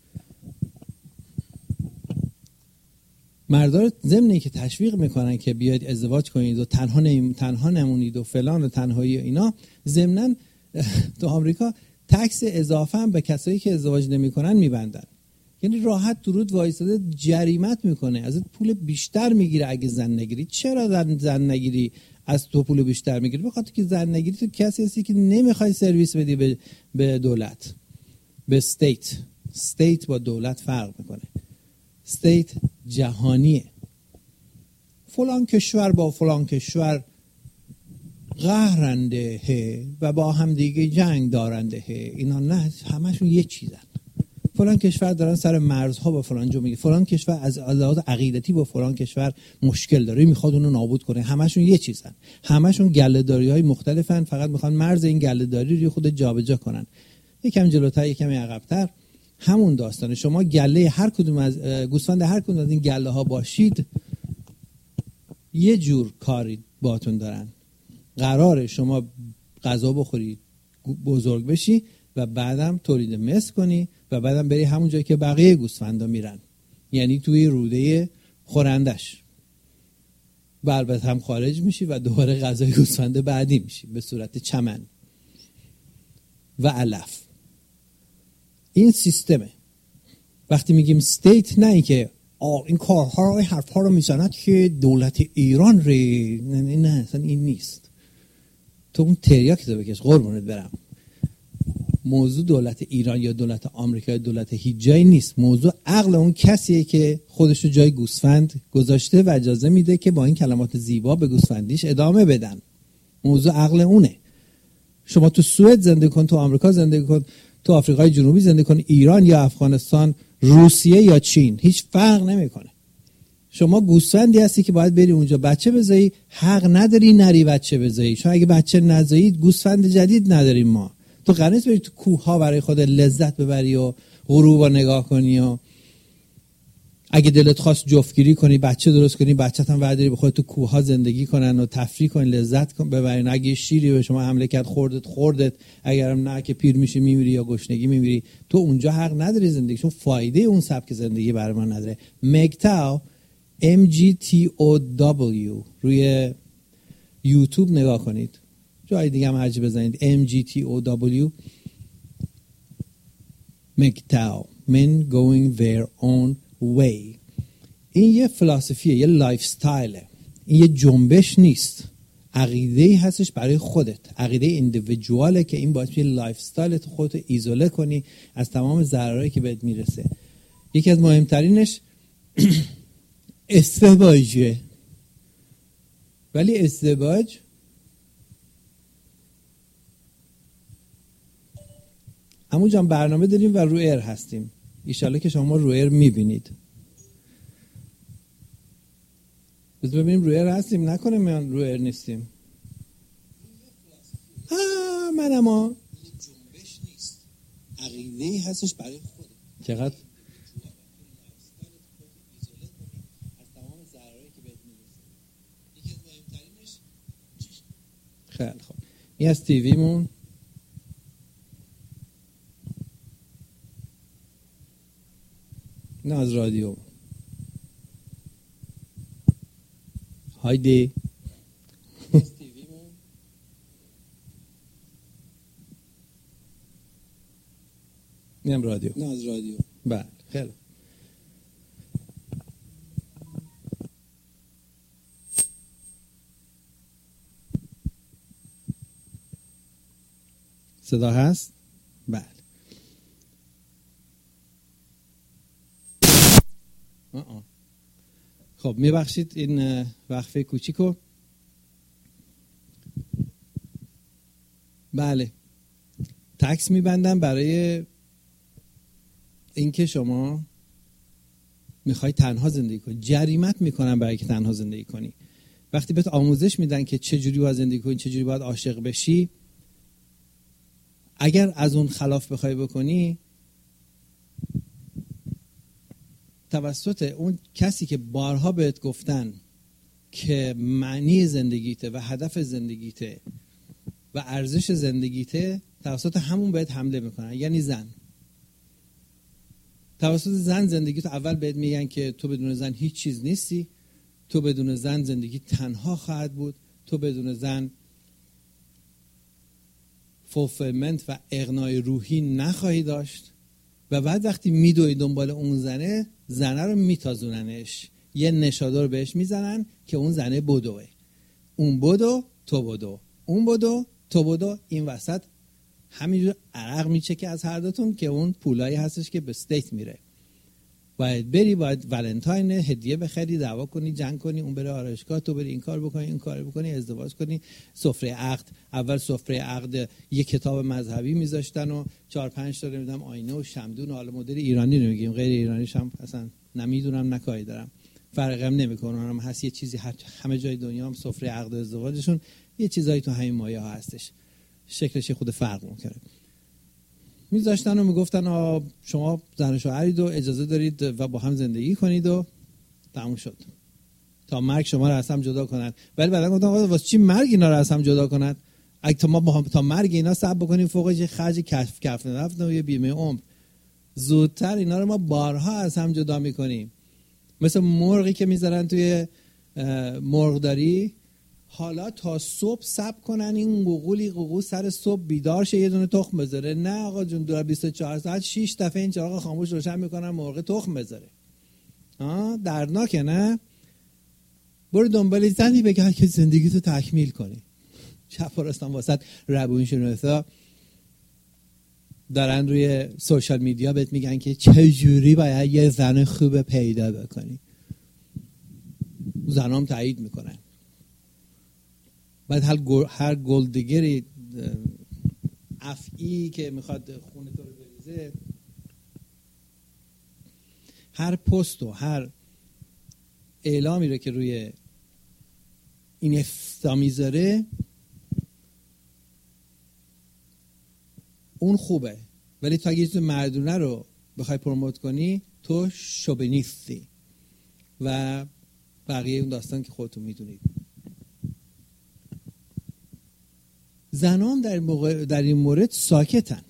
Speaker 1: مردا ضمن که تشویق میکنن که بیاید ازدواج کنید و تنها نمونید و فلان و تنهایی و اینا، ضمناً تو آمریکا تکس اضافه هم به کسایی که ازدواج نمیکنن میبندن. یعنی راحت درود وایساده جریمت میکنه، ازت پول بیشتر میگیره اگه زن نگیری. چرا زن نگیری از تو پول بیشتر میگیره؟ بخاطر که زن نگیری تو کسی هستی که نمیخوای سرویس بدی به دولت، به استیت با دولت فرق میکنه. استیت جهانیه. فلان کشور با فلان کشور قهرنده و با هم دیگه جنگ دارنده. اینا نه، همشون یه چیزن. فلان کشور دارن سر مرزها با فلان جا میگه، فلان کشور از لحاظ عقیدتی با فلان کشور مشکل داره، میخواد اونو نابود کنه. همشون یه چیزن، همشون گله‌داری‌های مختلفن، فقط میخوان مرز این گله‌داری رو خود جابجا کنن. یکم جلوتر یکم عقب‌تر همون داستانه. شما گله هر کدوم از گوسفند هر کدوم از این گله ها باشید، یه جور کاری باتون دارن. قراره شما غذا بخوری، بزرگ بشی و بعدم تولید مثل کنی و بعدم بری همون جایی که بقیه گوسفندا میرن، یعنی توی روده خورندش. و البته هم خارج میشی و دوباره غذای گوسفند بعدی میشی به صورت چمن و علف. این سیستمه. وقتی میگیم استیت، نه اینکه این کارها رو، حرفها رو میزند که دولت ایران ری، نه اصلا این نیست. تو اون تریاک تو بکش قربونت برم. موضوع دولت ایران یا دولت آمریکا یا دولت هیچ جایی نیست. موضوع عقل اون کسیه که خودش رو جای گوسفند گذاشته و اجازه میده که با این کلمات زیبا به گوسفندیش ادامه بدن. موضوع عقل اونه. شما تو سوئد زندگی کن، تو آمریکا زندگی کن، تو آفریقای جنوبی زندگی کن، ایران یا افغانستان، روسیه یا چین، هیچ فرق نمیکنه. شما گوسفندی هستی که باید بری اونجا بچه بزایی، حق نداری نری بچه بزایی. چون اگه بچه نزایی گوسفند جدید نداریم ما. تو قراره نیست بری تو کوه ها برای خود لذت ببری و غروب رو نگاه کنی و اگه دلت خواست جفتگیری کنی، بچه درست کنی، بچه‌ت هم برداری بخواد تو کوه ها زندگی کنن و تفریح کنن، لذت کن ببرین. اگه شیری به شما حمله کرد خوردت، اگرم نه که پیر میشی میمیری یا گشنگی میمیری. تو اونجا حق نداری زندگی، چون فایده اون سبک زندگی برای من نداره. مگتاو MGTOW روی یوتیوب نگاه کنید، جای دیگه هم هرچی بزنید MGTOW، مگتاو Men Going Their Own way. این یه فلسفیه، یه لایف استایله. این یه جنبش نیست، عقیده‌ای هستش برای خودت، عقیده ایندیویدواله که این باعث میشه لایف استایلت خودت ایزوله کنی از تمام ضررایی که بهت میرسه. یکی از مهمترینش ازدواجه. ولی ازدواج همون جان برنامه داریم و رو ایر هستیم. ایشالله که شما رو ایر میبینید. بس ببینیم رو ایر هستیم، نکنه من رو ایر نیستیم. من اما جنبش نیست، عقیده‌ای هستش برای خودت. چقدر خیلی خوب. این از تیویمون. نه از رادیو. هایدی. اینم رادیو. نه از رادیو. بله خیلی صدا هست؟ بله. خب میبخشید این وقفه کوچیکو. بله تکس میبندم برای اینکه شما میخوای تنها زندگی کنی. جریمت میکنن برای که تنها زندگی کنی. وقتی بهت آموزش میدن که چجوری باید زندگی کنی، چجوری باید عاشق بشی، اگر از اون خلاف بخوای بکنی، توسط اون کسی که بارها بهت گفتن که معنی زندگیته و هدف زندگیته و ارزش زندگیته، توسط همون بهت حمله میکنن. یعنی زن. توسط زن زندگیتو اول بهت میگن که تو بدون زن هیچ چیز نیستی، تو بدون زن زندگی تنها خواهد بود، تو بدون زن فولفیلمنت و اغنای روحی نخواهی داشت. و بعد وقتی میدوی دنبال اون زنه رو میتازوننش، یه نشادر بهش میزنن که اون زنه بدوه. اون بدو تو بدو، اون بدو تو بدو. این وسط همینجور عرق میچکه از هر دوتون که اون پولایی هستش که به استیت میره. باید بری، باید ولنتاین هدیه بخری، دعوا کنی، جنگ کنی، اون بره آرایشگاه، تو بری این کار بکنی، این کار بکنی، ازدواج کنی، سفره عقد. اول سفره عقد یه کتاب مذهبی میذاشتن و 4-5 تا نمیدونم آینه و شمدون و حالا مدل ایرانی رو میگیم، غیر ایرانیش هم اصلا نمیدونم، نکایی دارم، فرقی هم نمیکنه. هم هست یه چیزی همه جای دنیا هم سفره عقد و ازدواجشون یه چیزایی تو همین مایه ها هستش، شکلش خود فرق میکنه. میذاشتن و میگفتن شما زن و شوهرید و اجازه دارید و با هم زندگی کنید و تموم شد، تا مرگ شما رو از هم جدا کنن. ولی بعدا گفتن واسه چی مرگ اینا رو از هم جدا کنن؟ اگه ما تا مرگ اینا صبر بکنیم فوقش خرج کف نفت و یه بیمه عمر، زودتر اینا رو ما بارها از هم جدا میکنیم. مثل مرغی که میذارن توی مرغداری، حالا تا صبح صبر کنن این قوقو سر صبح بیدار شه یه دونه تخم بذاره. نه آقا جون، دور 24 ساعت 6 دفعه این چراغ خاموش روشن میکنن مرغ تخم بذاره. دردناکه نه؟ برو دنبال زنی بگرد که زندگی تو تکمیل کنی. چپ و راستم واسط روانشناسا دارن روی سوشال میدیا بهت میگن که چجوری باید یه زن خوب پیدا بکنی. زنام تایید میکنن. بعد هر گلدگری افعی که میخواد خونه تو رو بریزه، هر پست و هر اعلامی رو که روی این افتا میذاره اون خوبه، ولی تا اگه تو مردونه رو بخوای پروموت کنی تو شوبینیستی و بقیه اون داستان که خودتون میدونید. زنان در این مورد ساکتن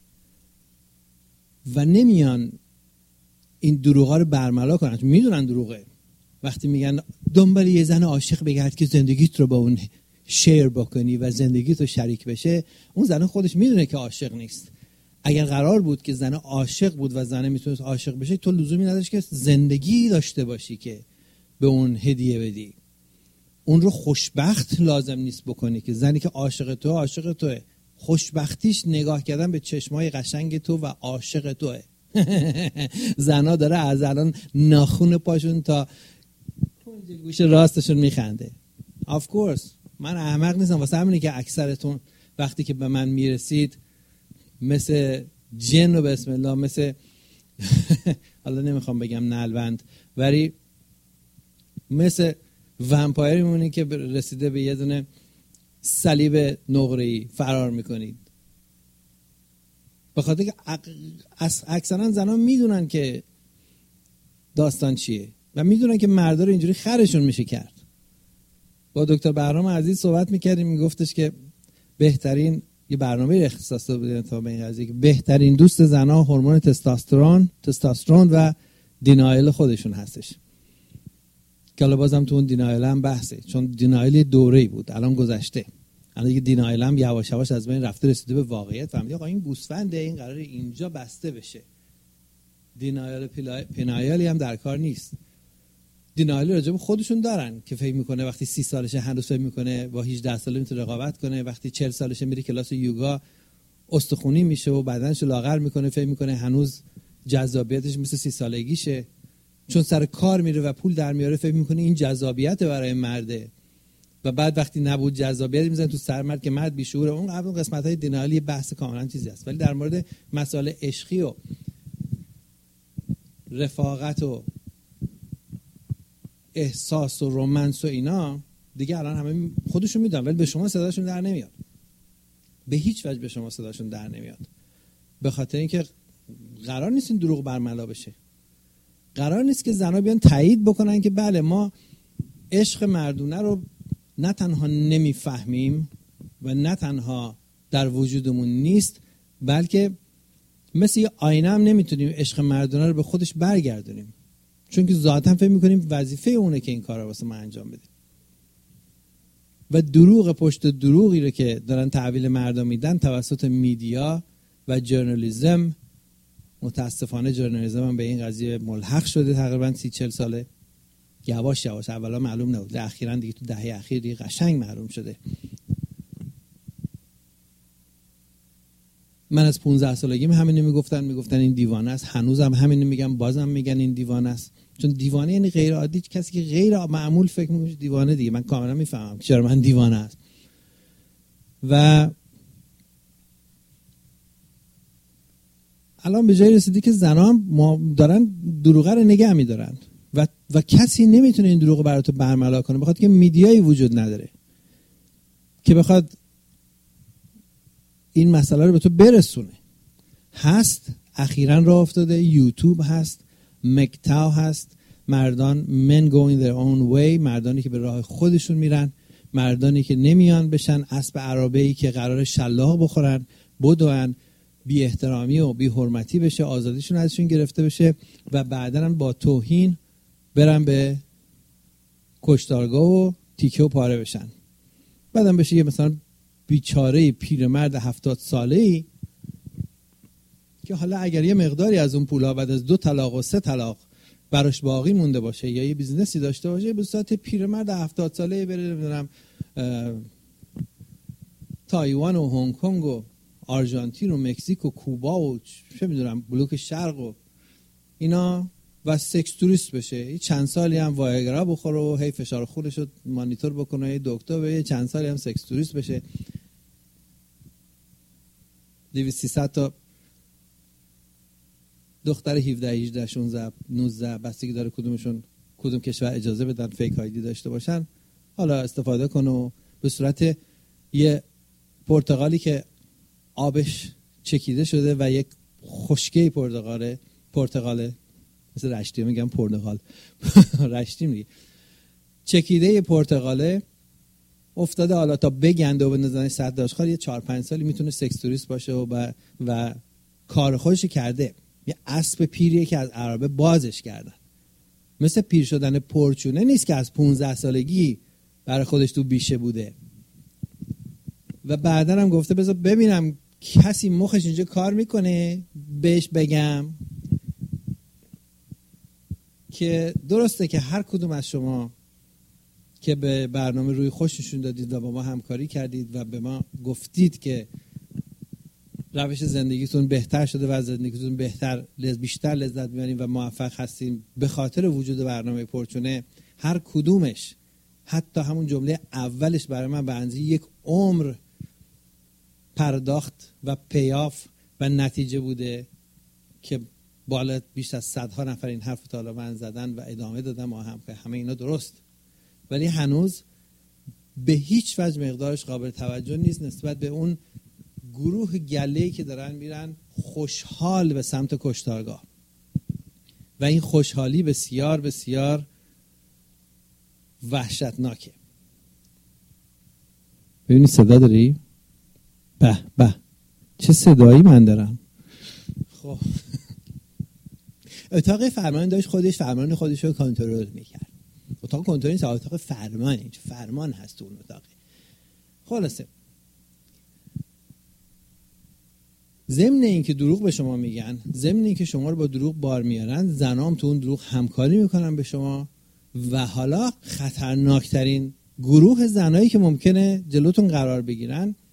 Speaker 1: و نمیان این دروغا رو برملا کنن، چون میدونن دروغه. وقتی میگن دنبال یه زن عاشق بگرد که زندگیت رو با اون شیر بکنی و زندگیت رو شریک بشه، اون زن خودش میدونه که عاشق نیست. اگر قرار بود که زن عاشق بود و زن میتونست عاشق بشه، تو لزومی نداشت که زندگی داشته باشی که به اون هدیه بدی. اون رو خوشبخت لازم نیست بکنی که زنی که عاشق توه. خوشبختیش نگاه کردن به چشمای قشنگ تو و عاشق توه. زنا داره از الان ناخون پاشون تا گوش راستشون میخنده. of course من احمق نیستم، واسه همینه که اکثرتون وقتی که به من میرسید مثل جن و بسم الله، مثل حالا نمیخوام بگم نلبند، ولی مثل ومپایر میمونید که رسیده به یه دونه صلیب نقره‌ای فرار میکنید. به خاطر که اکثرا زنان میدونن که داستان چیه و میدونن که مردا رو اینجوری خرشون میشه کرد. با دکتر بهرام عزیز صحبت میکردیم، میگفتش که بهترین، یه برنامه اختصاص داده تا به این قضیه، که بهترین دوست زنها هورمون تستوسترون و دینایل خودشون هستش. که حالا بازم تو اون دینایل هم بحثه، چون دینایل دوره‌ای بود، الان گذشته. الان دیگه دینایل هم یواش یواش از بین رفته، رسیده به واقعیت. فهمیدی آقا این گوسفنده، این قراره اینجا بسته بشه. دینایل پینایلی هم در کار نیست. دینایل راجب خودشون دارن که فکر میکنه وقتی 30 سالشه هنوز فکر میکنه با 18 ساله میتونه رقابت کنه، وقتی 40 سالشه میره کلاس یوگا استخونی میشه و بدنشو لاغر میکنه، فکر میکنه هنوز جذابیتش مثل 30 سالگیشه. چون سر کار میره و پول در میاره فکر میکنه این جذابیت برای مرده و بعد وقتی نبود جذابیت میزنه تو سر مرد که مرد بیشعوره. اون قبل قسمت‌های دینایلی بحث کاملا چیزی است. ولی در مورد مسائل عشقی و رفاقت و احساس و رومانس و اینا دیگه الان همه خودشون میدونن، ولی به شما صداشون در نمیاد. به هیچ وجه به شما صداشون در نمیاد. به خاطر اینکه قرار نیست این دروغ برملا بشه. قرار نیست که زنا بیان تایید بکنن که بله ما عشق مردونه رو نه تنها نمیفهمیم و نه تنها در وجودمون نیست، بلکه مثل یه آینه هم نمیتونیم عشق مردونه رو به خودش برگردونیم، چون که ذاتاً فکر میکنیم وظیفه اونه که این کار رو واسه ما انجام بده. و دروغ پشت دروغی رو که دارن تحویل مردم میدن توسط میدیا و ژورنالیسم، متاسفانه ژورنالیسم هم به این قضیه ملحق شده تقریبا 30-40 ساله. یواش یواش، اولا معلوم نبود، اخیراً دیگه تو دهه اخیر دیگه قشنگ معلوم شده. من از 15 سالگیم همینو میگفتن این دیوانه است، هنوزم همینو میگم، بازم میگن این دیوانه است. چون دیوانه یعنی غیر عادی، کسی که غیر معمول فکر میکنه دیوانه دیگه. من کاملا میفهمم چرا من دیوانه است. و الان به جای رسیدی که زنان دارن دروغه رو نگه میدارن و کسی نمیتونه این دروغ براتو برملا کنه، بخاطر که میدیایی وجود نداره که بخواد این مسئله رو به تو برسونه. هست اخیراً راه افتاده، یوتیوب هست، مکتاو هست، مردان men going their own way، مردانی که به راه خودشون میرن، مردانی که نمیان بشن اسب عرابه‌ای که قرار شلاق بخورن، بدوئن، بی احترامی و بی حرمتی بشه، آزادیشون ازشون گرفته بشه و بعداً هم با توهین برن به کشتارگاه و تیکه و پاره بشن. بعدم بشه یه مثلا بیچاره پیرمرد 70 ساله‌ای که حالا اگر یه مقداری از اون پولا بعد از 2 طلاق و 3 طلاق براش باقی مونده باشه یا یه بیزنسی داشته باشه، به صورت پیرمرد 70 ساله‌ای بره نمیدونم تایوان و هنگ کنگ و آرژانتین و مکزیک و کوبا و چه میدونم بلوک شرق و اینا و سکس توریست بشه. چند سالی هم وایگرا بخوره و هی فشار خونش رو مانیتور بکنه، یه دکتر به چند سالی هم سکس توریست بشه. 200-300 تا دختر 17 18 16 19 بستگی داره کدوم کشور اجازه بدن فیک آیدی داشته باشن، حالا استفاده کنه و به صورت یه پرتقالی که آبش چکیده شده و یک خشکه پرتقاله مثل رشتی میگم پرتقال رشتی میگه چکیده پرتقاله افتاده، حالا تا بگنده و بندازنش سد داشتخوار یه 4-5 سالی میتونه سکس توریست باشه و کار خودش کرده. یه اسب پیریه که از عربه بازش کردن. مثل پیر شدن پرچونه نیست که از 15 سالگی برای خودش تو بیشه بوده و بعدن هم گفته بذار ببینم کسی مخش اینجا کار میکنه بهش بگم. که درسته که هر کدوم از شما که به برنامه روی خوش نشون دادید و با ما همکاری کردید و به ما گفتید که روش زندگیتون بهتر شده و از زندگیتون بیشتر لذت میبرین و موفق هستین به خاطر وجود برنامه پرچونه، هر کدومش حتی همون جمله اولش برای من به اندازه 1 عمر پرداخت و پیاف و نتیجه بوده که بالا بیش از 100 نفر این حرف رو تا من زدن و ادامه دادن ما همه اینا درست، ولی هنوز به هیچ وجه مقدارش قابل توجه نیست نسبت به اون گروه گله‌ای که دارن میرن خوشحال به سمت کشتارگاه و این خوشحالی بسیار بسیار وحشتناکه. ببینید صدا داری؟ به به چه صدایی من دارم. خب اتاق فرمان داشت فرمان خودش رو کنترل میکرد. اتاق کنترل نیست، اتاق فرمانه، فرمان هست اون اتاق. خلاصه ضمن اینکه دروغ به شما میگن، ضمن اینکه شما رو با دروغ بار میارن، زنام تو اون دروغ همکاری میکنن به شما. و حالا خطرناکترین گروه زنایی که ممکنه جلوتون قرار بگیرن